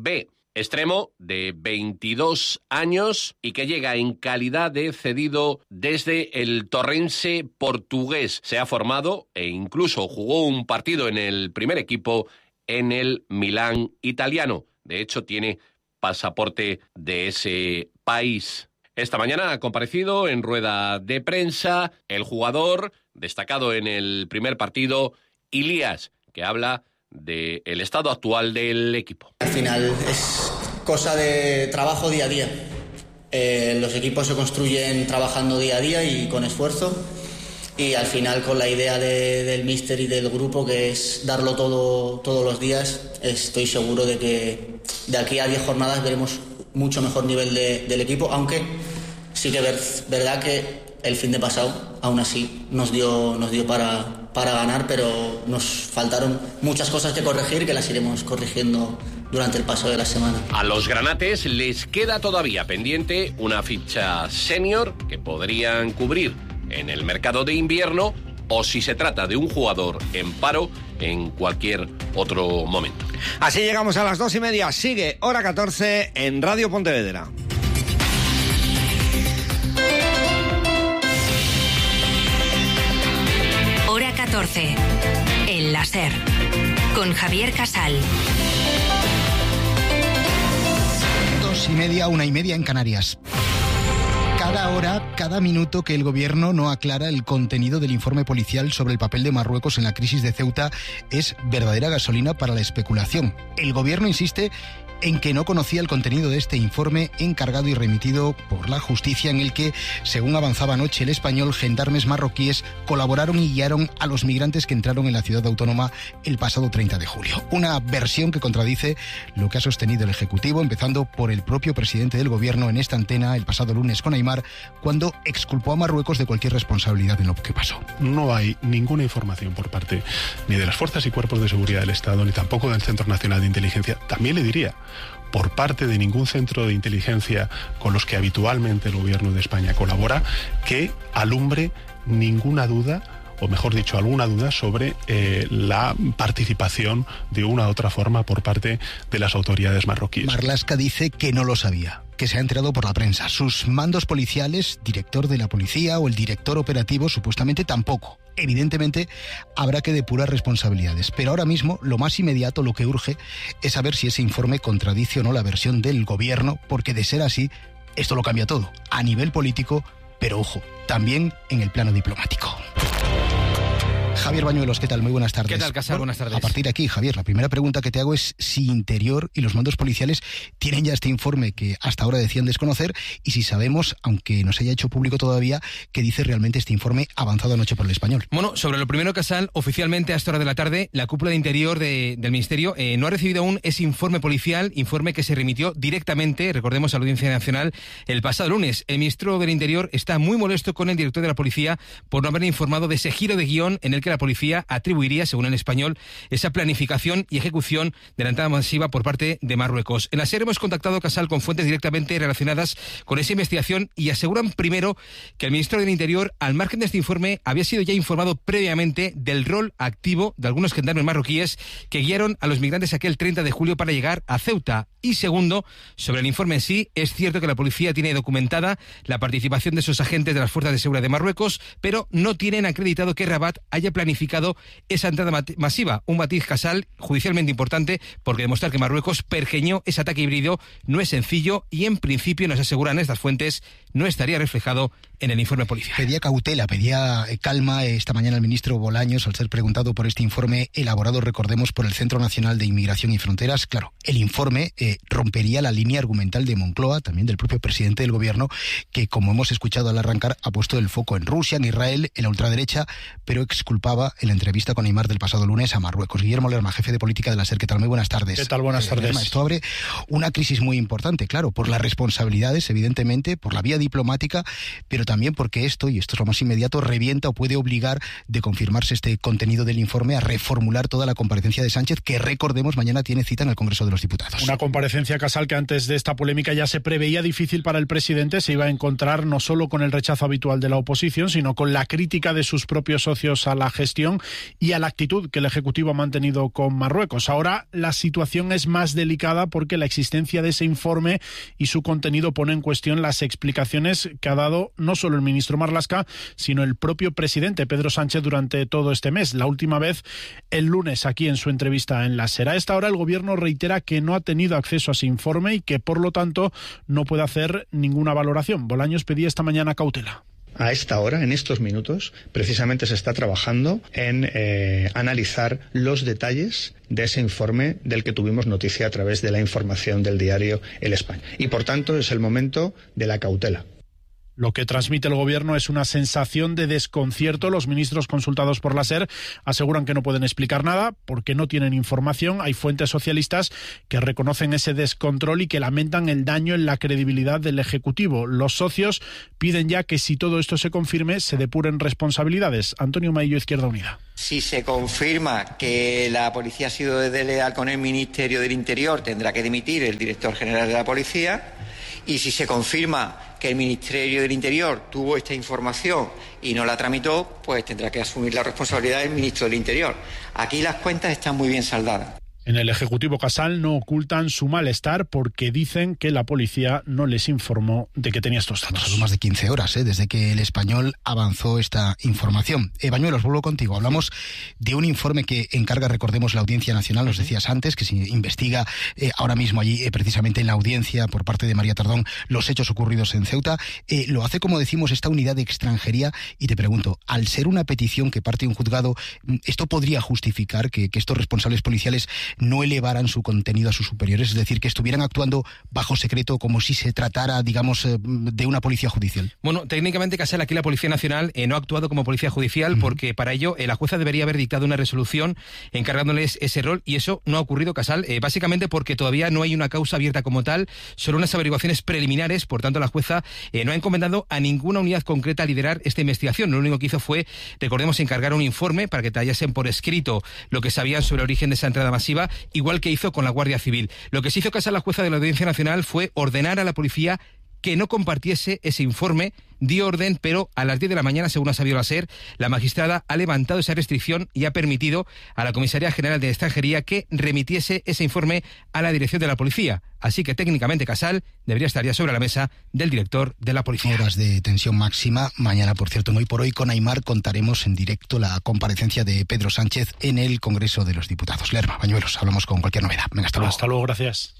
extremo de 22 años y que llega en calidad de cedido desde el Torrense portugués. Se ha formado e incluso jugó un partido en el primer equipo en el Milán italiano. De hecho, tiene pasaporte de ese país. Esta mañana ha comparecido en rueda de prensa el jugador destacado en el primer partido, Ilías, que habla del estado actual del equipo. Al final es cosa de trabajo día a día. Los equipos se construyen trabajando día a día y con esfuerzo, y al final con la idea del míster y del grupo, que es darlo todo todos los días. Estoy seguro de que de aquí a 10 jornadas veremos mucho mejor nivel del equipo, aunque sí que es verdad que el fin de pasado aún así nos dio para ganar, pero nos faltaron muchas cosas que corregir, que las iremos corrigiendo durante el paso de la semana. A los granates les queda todavía pendiente una ficha senior que podrían cubrir en el mercado de invierno, o si se trata de un jugador en paro en cualquier otro momento. Así llegamos a las 2:30. Sigue Hora 14 en Radio Pontevedra. Hora 14. El láser. Con Javier Casal. 2:30, 1:30 en Canarias. Cada hora, cada minuto que el gobierno no aclara el contenido del informe policial sobre el papel de Marruecos en la crisis de Ceuta es verdadera gasolina para la especulación. El gobierno insiste en que no conocía el contenido de este informe encargado y remitido por la justicia, en el que, según avanzaba anoche El Español, gendarmes marroquíes colaboraron y guiaron a los migrantes que entraron en la ciudad autónoma el pasado 30 de julio. Una versión que contradice lo que ha sostenido el Ejecutivo, empezando por el propio presidente del gobierno en esta antena el pasado lunes con Aimar, cuando exculpó a Marruecos de cualquier responsabilidad en lo que pasó. No hay ninguna información por parte ni de las fuerzas y cuerpos de seguridad del Estado, ni tampoco del Centro Nacional de Inteligencia. También le diría, por parte de ningún centro de inteligencia con los que habitualmente el gobierno de España colabora, que alumbre ninguna duda, o mejor dicho, alguna duda sobre la participación de una u otra forma por parte de las autoridades marroquíes. Marlaska dice que no lo sabía, que se ha enterado por la prensa. Sus mandos policiales, director de la policía o el director operativo, supuestamente tampoco. Evidentemente habrá que depurar responsabilidades, pero ahora mismo lo más inmediato, lo que urge, es saber si ese informe contradice o no la versión del gobierno, porque de ser así, esto lo cambia todo, a nivel político, pero ojo, también en el plano diplomático. Javier Bañuelos, ¿qué tal? Muy buenas tardes. ¿Qué tal, Casal? Buenas tardes. A partir de aquí, Javier, la primera pregunta que te hago es si Interior y los mandos policiales tienen ya este informe que hasta ahora decían desconocer, y si sabemos, aunque no se haya hecho público todavía, qué dice realmente este informe avanzado anoche por El Español. Bueno, sobre lo primero, Casal, oficialmente a esta hora de la tarde, la cúpula de Interior del Ministerio no ha recibido aún ese informe policial, informe que se remitió directamente, recordemos, a la Audiencia Nacional el pasado lunes. El ministro del Interior está muy molesto con el director de la policía por no haber informado de ese giro de guión en el que la policía atribuiría, según El Español, esa planificación y ejecución de la entrada masiva por parte de Marruecos. En la SER hemos contactado, Casal, con fuentes directamente relacionadas con esa investigación y aseguran primero que el ministro del Interior, al margen de este informe, había sido ya informado previamente del rol activo de algunos gendarmes marroquíes que guiaron a los migrantes aquel 30 de julio para llegar a Ceuta. Y segundo, sobre el informe en sí, es cierto que la policía tiene documentada la participación de esos agentes de las fuerzas de seguridad de Marruecos, pero no tienen acreditado que Rabat haya planificado esa entrada masiva. Un matiz, Casal, judicialmente importante, porque demostrar que Marruecos pergeñó ese ataque híbrido no es sencillo y, en principio, nos aseguran estas fuentes, no estaría reflejado en el informe policial. Pedía cautela, pedía calma esta mañana el ministro Bolaños al ser preguntado por este informe elaborado, recordemos, por el Centro Nacional de Inmigración y Fronteras. Claro, el informe rompería la línea argumental de Moncloa, también del propio presidente del gobierno, que, como hemos escuchado al arrancar, ha puesto el foco en Rusia, en Israel, en la ultraderecha, pero exculpaba en la entrevista con Aimar del pasado lunes a Marruecos. Guillermo Lerma, jefe de política de la SER, ¿qué tal? Muy buenas tardes. ¿Qué tal? Buenas tardes. Lerma, esto abre una crisis muy importante, claro, por las responsabilidades, evidentemente, por la vía diplomática, pero también porque esto, y esto es lo más inmediato, revienta o puede obligar, de confirmarse este contenido del informe, a reformular toda la comparecencia de Sánchez, que, recordemos, mañana tiene cita en el Congreso de los Diputados. Una comparecencia comparecencia, Casal, que antes de esta polémica ya se preveía difícil para el presidente, se iba a encontrar no solo con el rechazo habitual de la oposición, sino con la crítica de sus propios socios a la gestión y a la actitud que el Ejecutivo ha mantenido con Marruecos. Ahora la situación es más delicada porque la existencia de ese informe y su contenido pone en cuestión las explicaciones que ha dado no solo el ministro Marlaska, sino el propio presidente Pedro Sánchez durante todo este mes. La última vez el lunes aquí en su entrevista en la SER. A esta hora el Gobierno reitera que no ha tenido acceso a ese informe y que por lo tanto no puede hacer ninguna valoración. Bolaños pedía esta mañana cautela. A esta hora, en estos minutos, precisamente se está trabajando en analizar los detalles de ese informe del que tuvimos noticia a través de la información del diario El España. Y por tanto es el momento de la cautela. Lo que transmite el Gobierno es una sensación de desconcierto. Los ministros consultados por la SER aseguran que no pueden explicar nada porque no tienen información. Hay fuentes socialistas que reconocen ese descontrol y que lamentan el daño en la credibilidad del Ejecutivo. Los socios piden ya que si todo esto se confirme, se depuren responsabilidades. Antonio Maillo, Izquierda Unida. Si se confirma que la policía ha sido desleal con el Ministerio del Interior, tendrá que dimitir el director general de la policía. Y si se confirma que el Ministerio del Interior tuvo esta información y no la tramitó, pues tendrá que asumir la responsabilidad del ministro del Interior. Aquí las cuentas están muy bien saldadas. En el Ejecutivo, Casal, no ocultan su malestar porque dicen que la policía no les informó de que tenía estos datos. Más de 15 horas desde que El Español avanzó esta información. Bañuelos, vuelvo contigo. Hablamos de un informe que encarga, recordemos, la Audiencia Nacional, los decías antes, que se investiga ahora mismo allí, precisamente en la audiencia, por parte de María Tardón, los hechos ocurridos en Ceuta. Lo hace, como decimos, esta unidad de extranjería. Y te pregunto, al ser una petición que parte de un juzgado, ¿esto podría justificar que estos responsables policiales no elevaran su contenido a sus superiores, es decir, que estuvieran actuando bajo secreto como si se tratara, digamos, de una policía judicial? Bueno, técnicamente, Casal, aquí la Policía Nacional no ha actuado como policía judicial porque para ello la jueza debería haber dictado una resolución encargándoles ese rol y eso no ha ocurrido, Casal, básicamente porque todavía no hay una causa abierta como tal, solo unas averiguaciones preliminares, por tanto la jueza no ha encomendado a ninguna unidad concreta a liderar esta investigación. Lo único que hizo fue, recordemos, encargar un informe para que detallasen por escrito lo que sabían sobre el origen de esa entrada masiva, igual que hizo con la Guardia Civil. Lo que se hizo, Casal, la jueza de la Audiencia Nacional fue ordenar a la policía que no compartiese ese informe, dio orden, pero a las 10 de la mañana, según ha sabido la SER, la magistrada ha levantado esa restricción y ha permitido a la Comisaría General de Extranjería que remitiese ese informe a la dirección de la policía. Así que técnicamente, Casal, debería estar ya sobre la mesa del director de la policía. Horas de tensión máxima. Mañana, por cierto, en Hoy por Hoy con Aimar contaremos en directo la comparecencia de Pedro Sánchez en el Congreso de los Diputados. Lerma, Bañuelos, hablamos con cualquier novedad. Venga, hasta luego. Hasta luego, gracias.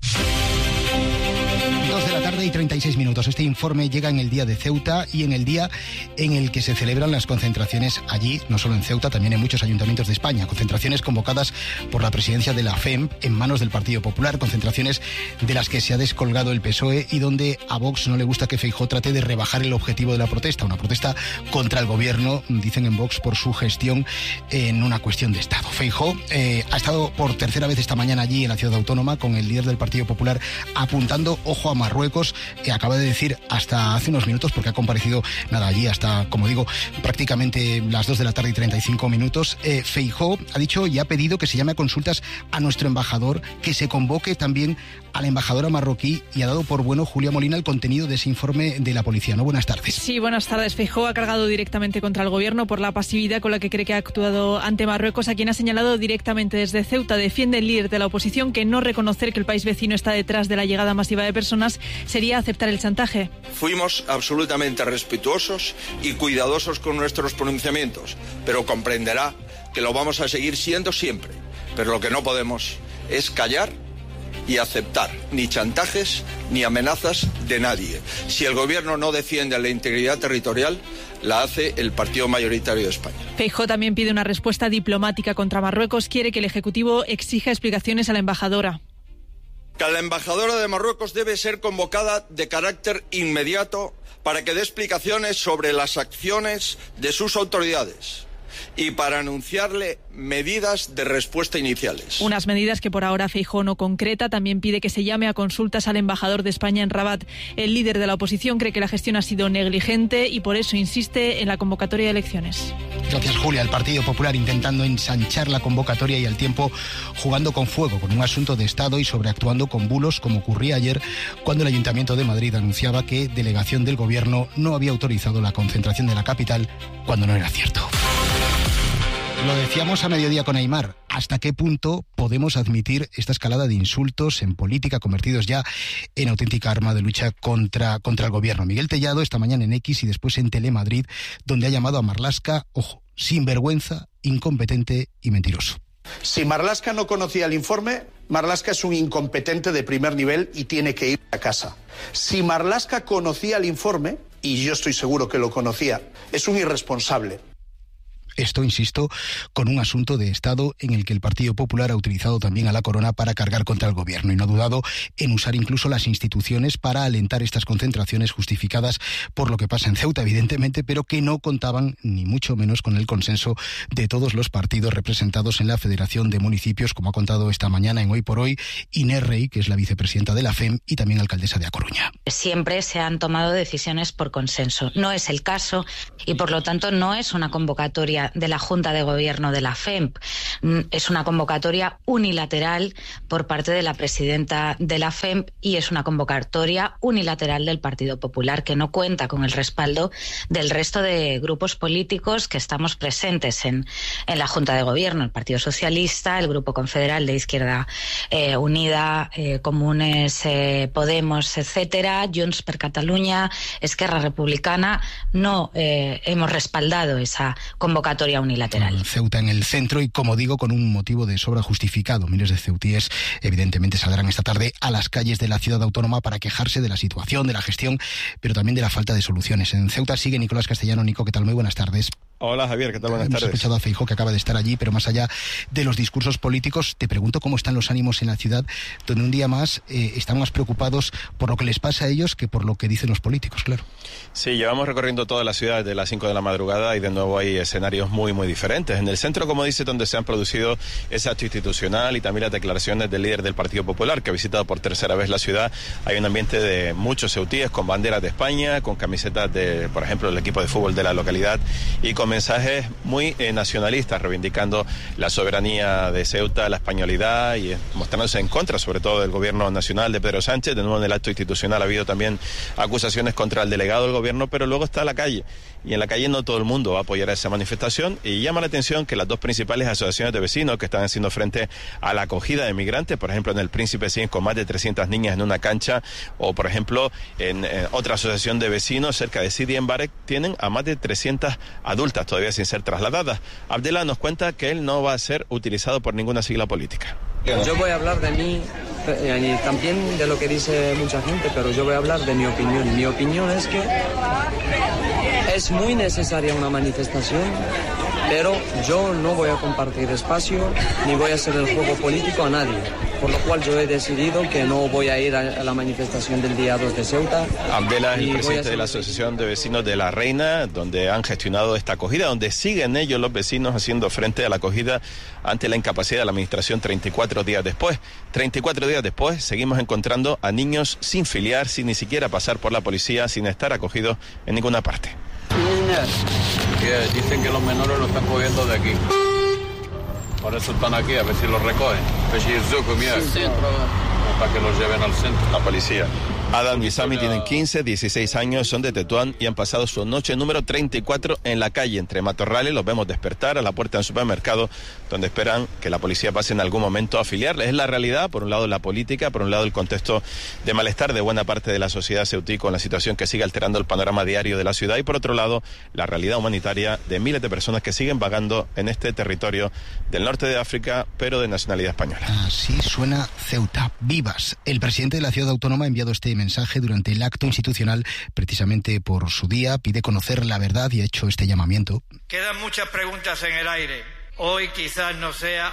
2 de la tarde y 36 minutos. Este informe llega en el día de Ceuta y en el día en el que se celebran las concentraciones allí, no solo en Ceuta, también en muchos ayuntamientos de España. Concentraciones convocadas por la presidencia de la FEM en manos del Partido Popular. Concentraciones de las que se ha descolgado el PSOE y donde a Vox no le gusta que Feijóo trate de rebajar el objetivo de la protesta. Una protesta contra el gobierno, dicen en Vox, por su gestión en una cuestión de Estado. Feijóo ha estado por tercera vez esta mañana allí en la ciudad autónoma con el líder del Partido Popular apuntando, ojo, a Marruecos, acaba de decir hasta hace unos minutos, porque ha comparecido allí hasta, como digo, prácticamente las 2 de la tarde y 35 minutos. Feijóo ha dicho y ha pedido que se llame a consultas a nuestro embajador, que se convoque también a la embajadora marroquí y ha dado por bueno, Julia Molina, el contenido de ese informe de la policía. ¿No? Buenas tardes. Sí, buenas tardes. Feijóo ha cargado directamente contra el gobierno por la pasividad con la que cree que ha actuado ante Marruecos, a quien ha señalado directamente desde Ceuta. Defiende el líder de la oposición que no reconocer que el país vecino está detrás de la llegada masiva de personas sería aceptar el chantaje. Fuimos absolutamente respetuosos y cuidadosos con nuestros pronunciamientos, pero comprenderá que lo vamos a seguir siendo siempre. Pero lo que no podemos es callar y aceptar ni chantajes ni amenazas de nadie. Si el gobierno no defiende la integridad territorial, la hace el partido mayoritario de España. Feijóo también pide una respuesta diplomática contra Marruecos. Quiere que el Ejecutivo exija explicaciones a la embajadora. Que la embajadora de Marruecos debe ser convocada de carácter inmediato para que dé explicaciones sobre las acciones de sus autoridades. y para anunciarle medidas de respuesta iniciales. Unas medidas que por ahora Feijóo no concreta. También pide que se llame a consultas al embajador de España en Rabat. El líder de la oposición cree que la gestión ha sido negligente y por eso insiste en la convocatoria de elecciones. Gracias, Julia. El Partido Popular intentando ensanchar la convocatoria y al tiempo jugando con fuego, con un asunto de Estado y sobreactuando con bulos, como ocurría ayer cuando el Ayuntamiento de Madrid anunciaba que delegación del Gobierno no había autorizado la concentración de la capital cuando no era cierto. Lo decíamos a mediodía con Aimar. ¿Hasta qué punto podemos admitir esta escalada de insultos en política convertidos ya en auténtica arma de lucha contra el gobierno? Miguel Tellado esta mañana en X y después en Telemadrid, donde ha llamado a Marlaska, ojo, sinvergüenza, incompetente y mentiroso. Si Marlaska no conocía el informe, Marlaska es un incompetente de primer nivel y tiene que ir a casa. Si Marlaska conocía el informe, y yo estoy seguro que lo conocía, es un irresponsable. Esto, insisto, con un asunto de Estado en el que el Partido Popular ha utilizado también a la corona para cargar contra el gobierno y no ha dudado en usar incluso las instituciones para alentar estas concentraciones justificadas por lo que pasa en Ceuta, evidentemente, pero que no contaban ni mucho menos con el consenso de todos los partidos representados en la Federación de Municipios, como ha contado esta mañana en Hoy por Hoy Inés Rey, que es la vicepresidenta de la FEM y también alcaldesa de A Coruña. Siempre se han tomado decisiones por consenso. No es el caso y, por lo tanto, no es una convocatoria de la Junta de Gobierno de la FEMP. Es una convocatoria unilateral por parte de la presidenta de la FEMP y es una convocatoria unilateral del Partido Popular que no cuenta con el respaldo del resto de grupos políticos que estamos presentes en la Junta de Gobierno, el Partido Socialista, el Grupo Confederal de Izquierda Unida, Comunes, Podemos, etcétera, Junts per Catalunya, Esquerra Republicana. No hemos respaldado esa convocatoria unilateral. Ceuta en el centro y, como digo, con un motivo de sobra justificado. Miles de ceutíes evidentemente saldrán esta tarde a las calles de la ciudad autónoma para quejarse de la situación, de la gestión, pero también de la falta de soluciones. En Ceuta sigue Nicolás Castellano. Nico, ¿qué tal? Muy buenas tardes. Hola Javier, ¿qué tal? Buenas tardes. Hemos escuchado a Feijóo, que acaba de estar allí, pero más allá de los discursos políticos, te pregunto cómo están los ánimos en la ciudad, donde un día más están más preocupados por lo que les pasa a ellos que por lo que dicen los políticos, claro. Sí, llevamos recorriendo toda la ciudad desde las 5 de la madrugada y de nuevo hay escenarios muy diferentes. En el centro, como dice, donde se han producido ese acto institucional y también las declaraciones del líder del Partido Popular, que ha visitado por tercera vez la ciudad, hay un ambiente de muchos ceutíes con banderas de España, con camisetas de, por ejemplo, el equipo de fútbol de la localidad y con mensajes muy nacionalistas, reivindicando la soberanía de Ceuta, la españolidad y mostrándose en contra, sobre todo, del gobierno nacional de Pedro Sánchez. De nuevo, en el acto institucional ha habido también acusaciones contra el delegado del gobierno, pero luego está la calle. Y en la calle no todo el mundo va a apoyar esa manifestación y llama la atención que las dos principales asociaciones de vecinos que están haciendo frente a la acogida de migrantes, por ejemplo en el Príncipe Cien con más de 300 niñas en una cancha, o por ejemplo en otra asociación de vecinos cerca de Sidi en Barek, tienen a más de 300 adultas todavía sin ser trasladadas. Abdela nos cuenta que él no va a ser utilizado por ninguna sigla política. Yo voy a hablar de mí, también de lo que dice mucha gente, pero yo voy a hablar de mi opinión. Mi opinión es que es muy necesaria una manifestación, pero yo no voy a compartir espacio ni voy a hacer el juego político a nadie. Por lo cual yo he decidido que no voy a ir a la manifestación del día 2 de Ceuta. Abdela es el presidente de la Asociación de Vecinos de La Reina, donde han gestionado esta acogida, donde siguen ellos, los vecinos, haciendo frente a la acogida ante la incapacidad de la administración 34 días después. 34 días después seguimos encontrando a niños sin filiar, sin ni siquiera pasar por la policía, sin estar acogidos en ninguna parte. Dicen que los menores lo están cogiendo de aquí. Por eso están aquí, a ver si los recogen. Para que los lleven al centro. La policía. Adam y Sami tienen 15, 16 años, son de Tetuán y han pasado su noche número 34 en la calle entre matorrales. Los vemos despertar a la puerta del supermercado, donde esperan que la policía pase en algún momento a afiliarles. Es la realidad, por un lado la política, por un lado el contexto de malestar de buena parte de la sociedad ceutí con la situación que sigue alterando el panorama diario de la ciudad, y por otro lado la realidad humanitaria de miles de personas que siguen vagando en este territorio del norte de África, pero de nacionalidad española. Así suena Ceuta. Vivas. El presidente de la ciudad autónoma ha enviado este mensaje durante el acto institucional, precisamente por su día. Pide conocer la verdad y ha hecho este llamamiento. Quedan muchas preguntas en el aire. Hoy quizás no sea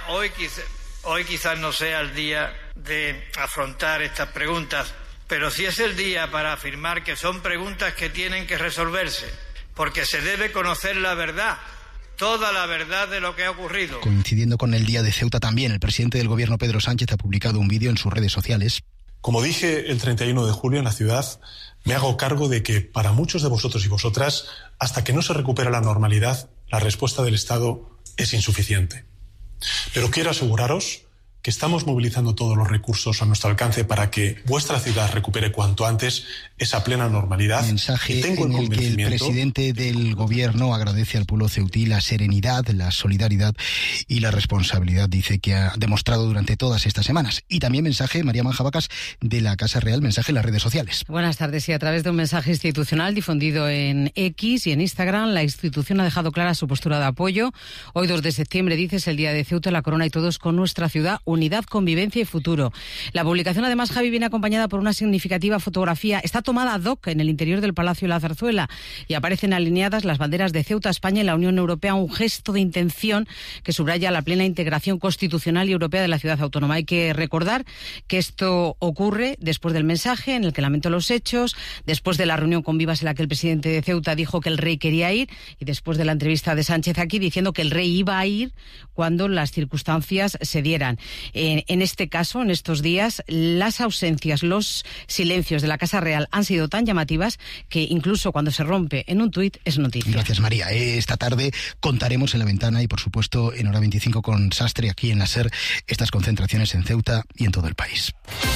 el día de afrontar estas preguntas, pero sí es el día para afirmar que son preguntas que tienen que resolverse, porque se debe conocer la verdad, toda la verdad de lo que ha ocurrido. Coincidiendo con el Día de Ceuta también, el presidente del gobierno, Pedro Sánchez, ha publicado un vídeo en sus redes sociales. Como dije el 31 de julio en la ciudad, me hago cargo de que para muchos de vosotros y vosotras, hasta que no se recupera la normalidad, la respuesta del Estado es insuficiente. Pero quiero aseguraros que estamos movilizando todos los recursos a nuestro alcance para que vuestra ciudad recupere cuanto antes esa plena normalidad. Mensaje en el que el presidente del gobierno agradece al pueblo ceutí la serenidad, la solidaridad y la responsabilidad, dice, que ha demostrado durante todas estas semanas. Y también mensaje, María Manjabacas, de la Casa Real, mensaje en las redes sociales. Buenas tardes. Y a través de un mensaje institucional difundido en X y en Instagram, la institución ha dejado clara su postura de apoyo. Hoy, 2 de septiembre, dice, es el Día de Ceuta, la corona y todos con nuestra ciudad. Unidad, convivencia y futuro. La publicación, además, Javi, viene acompañada por una significativa fotografía. Está tomada ad hoc en el interior del Palacio de la Zarzuela y aparecen alineadas las banderas de Ceuta, España y la Unión Europea, un gesto de intención que subraya la plena integración constitucional y europea de la ciudad autónoma. Hay que recordar que esto ocurre después del mensaje en el que lamentó los hechos, después de la reunión con Vivas en la que el presidente de Ceuta dijo que el rey quería ir y después de la entrevista de Sánchez aquí diciendo que el rey iba a ir cuando las circunstancias se dieran. En este caso, en estos días, las ausencias, los silencios de la Casa Real han sido tan llamativas que incluso cuando se rompe en un tuit es noticia. Gracias, María. Esta tarde contaremos en La Ventana y, por supuesto, en Hora 25 con Sastre, aquí en la SER, estas concentraciones en Ceuta y en todo el país.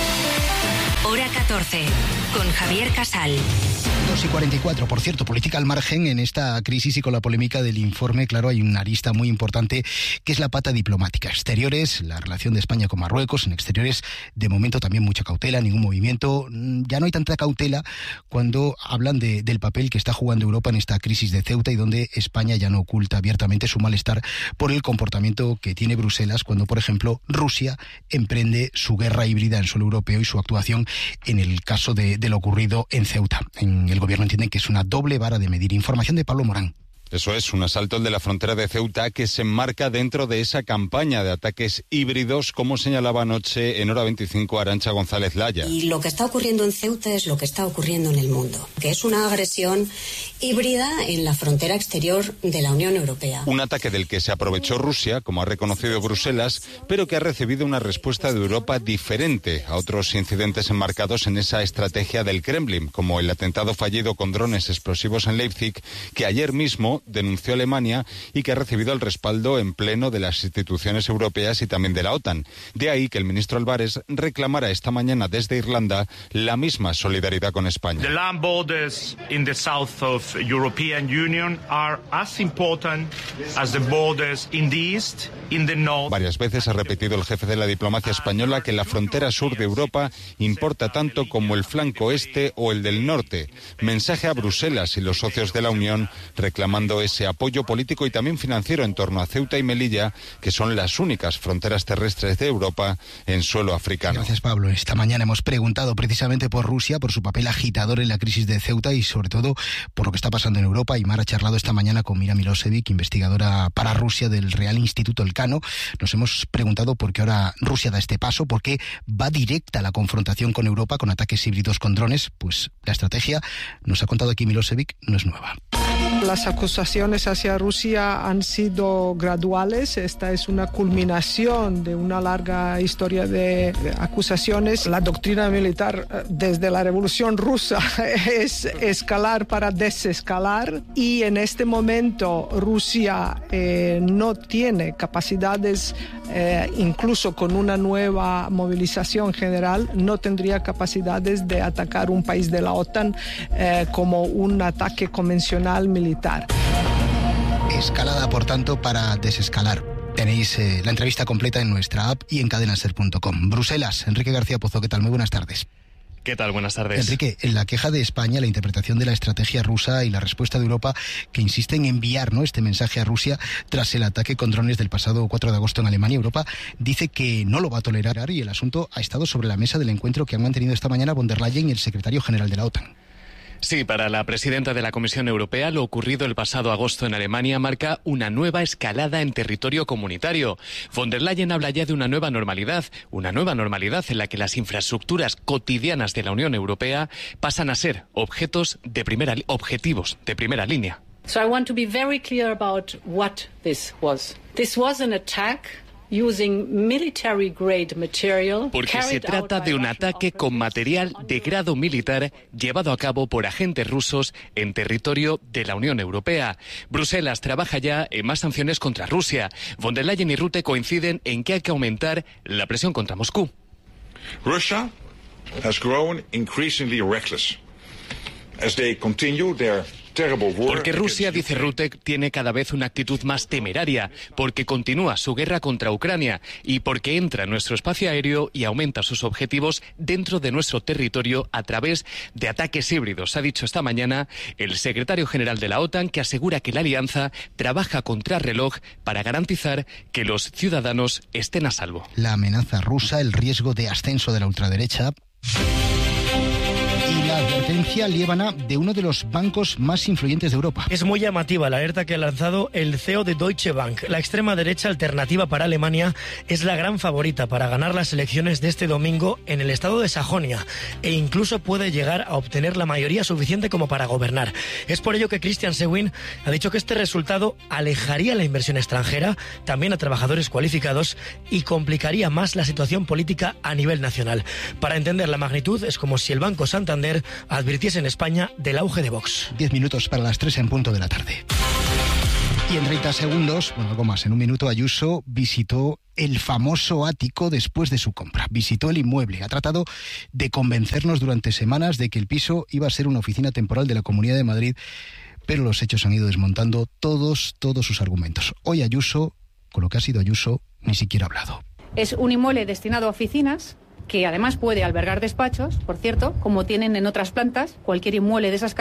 Hora 14, con Javier Casal. 2:44. Por cierto, política al margen en esta crisis y con la polémica del informe, claro, hay una arista muy importante que es la pata diplomática. Exteriores, la relación de España con Marruecos. En exteriores, de momento también mucha cautela, ningún movimiento. Ya no hay tanta cautela cuando hablan del papel que está jugando Europa en esta crisis de Ceuta y donde España ya no oculta abiertamente su malestar por el comportamiento que tiene Bruselas cuando, por ejemplo, Rusia emprende su guerra híbrida en suelo europeo y su actuación en el caso de lo ocurrido en Ceuta. En el gobierno entienden que es una doble vara de medir. Información de Pablo Morán. Eso es, un asalto, el de la frontera de Ceuta, que se enmarca dentro de esa campaña de ataques híbridos, como señalaba anoche en Hora 25 Arantxa González Laya. Y lo que está ocurriendo en Ceuta es lo que está ocurriendo en el mundo, que es una agresión híbrida en la frontera exterior de la Unión Europea. Un ataque del que se aprovechó Rusia, como ha reconocido Bruselas, pero que ha recibido una respuesta de Europa diferente a otros incidentes enmarcados en esa estrategia del Kremlin, como el atentado fallido con drones explosivos en Leipzig, que ayer mismo denunció Alemania y que ha recibido el respaldo en pleno de las instituciones europeas y también de la OTAN. De ahí que el ministro Álvarez reclamara esta mañana desde Irlanda la misma solidaridad con España. The land borders in the south of European Union are as important as the borders in the east, in the north. Varias veces ha repetido el jefe de la diplomacia española que la frontera sur de Europa importa tanto como el flanco este o el del norte. Mensaje a Bruselas y los socios de la Unión reclamando ese apoyo político y también financiero en torno a Ceuta y Melilla, que son las únicas fronteras terrestres de Europa en suelo africano. Gracias, Pablo. Esta mañana hemos preguntado precisamente por Rusia, por su papel agitador en la crisis de Ceuta y sobre todo por lo que está pasando en Europa. Y Mar ha charlado esta mañana con Mira Milosevic, investigadora para Rusia del Real Instituto Elcano. Nos hemos preguntado por qué ahora Rusia da este paso, por qué va directa a la confrontación con Europa con ataques híbridos con drones. Pues la estrategia, nos ha contado aquí Milosevic, no es nueva. Las acusaciones hacia Rusia han sido graduales. Esta es una culminación de una larga historia de acusaciones. La doctrina militar desde la Revolución Rusa es escalar para desescalar y en este momento Rusia no tiene capacidades, incluso con una nueva movilización general, no tendría capacidades de atacar un país de la OTAN como un ataque convencional militar. Escalada, por tanto, para desescalar. Tenéis la entrevista completa en nuestra app y en cadenaser.com. Bruselas, Enrique García Pozo, ¿qué tal? Muy buenas tardes. ¿Qué tal? Buenas tardes. Enrique, en la queja de España, la interpretación de la estrategia rusa y la respuesta de Europa que insiste en enviar, ¿no?, este mensaje a Rusia tras el ataque con drones del pasado 4 de agosto en Alemania. Europa dice que no lo va a tolerar y el asunto ha estado sobre la mesa del encuentro que han mantenido esta mañana von der Leyen y el secretario general de la OTAN. Sí, para la presidenta de la Comisión Europea, lo ocurrido el pasado agosto en Alemania marca una nueva escalada en territorio comunitario. Von der Leyen habla ya de una nueva normalidad en la que las infraestructuras cotidianas de la Unión Europea pasan a ser objetivos de primera línea. So I want to be very clear about what this was. This was an attack using military grade material. Porque se trata de un ataque con material de grado militar llevado a cabo por agentes rusos en territorio de la Unión Europea. Bruselas trabaja ya en más sanciones contra Rusia. Von der Leyen y Rutte coinciden en que hay que aumentar la presión contra Moscú. Russia has grown increasingly reckless as they continue their terrible war. Porque Rusia, dice Rutte, tiene cada vez una actitud más temeraria, porque continúa su guerra contra Ucrania y porque entra en nuestro espacio aéreo y aumenta sus objetivos dentro de nuestro territorio a través de ataques híbridos. Ha dicho esta mañana el secretario general de la OTAN, que asegura que la alianza trabaja contrarreloj para garantizar que los ciudadanos estén a salvo. La amenaza rusa, el riesgo de ascenso de la ultraderecha y la advertencia líbana de uno de los bancos más influyentes de Europa. Es muy llamativa la alerta que ha lanzado el CEO de Deutsche Bank. La extrema derecha alternativa para Alemania es la gran favorita para ganar las elecciones de este domingo en el estado de Sajonia e incluso puede llegar a obtener la mayoría suficiente como para gobernar. Es por ello que Christian Sewing ha dicho que este resultado alejaría la inversión extranjera, también a trabajadores cualificados, y complicaría más la situación política a nivel nacional. Para entender la magnitud, es como si el Banco Santander advirtiese en España del auge de Vox. 10 minutos para las 3 en punto de la tarde. Y en 30 segundos, bueno, algo más, en un minuto, Ayuso visitó el famoso ático después de su compra. Visitó el inmueble. Ha tratado de convencernos durante semanas de que el piso iba a ser una oficina temporal de la Comunidad de Madrid, pero los hechos han ido desmontando todos sus argumentos. Hoy Ayuso, con lo que ha sido Ayuso, ni siquiera ha hablado. Es un inmueble destinado a oficinas, que además puede albergar despachos, por cierto, como tienen en otras plantas. Cualquier inmueble de esas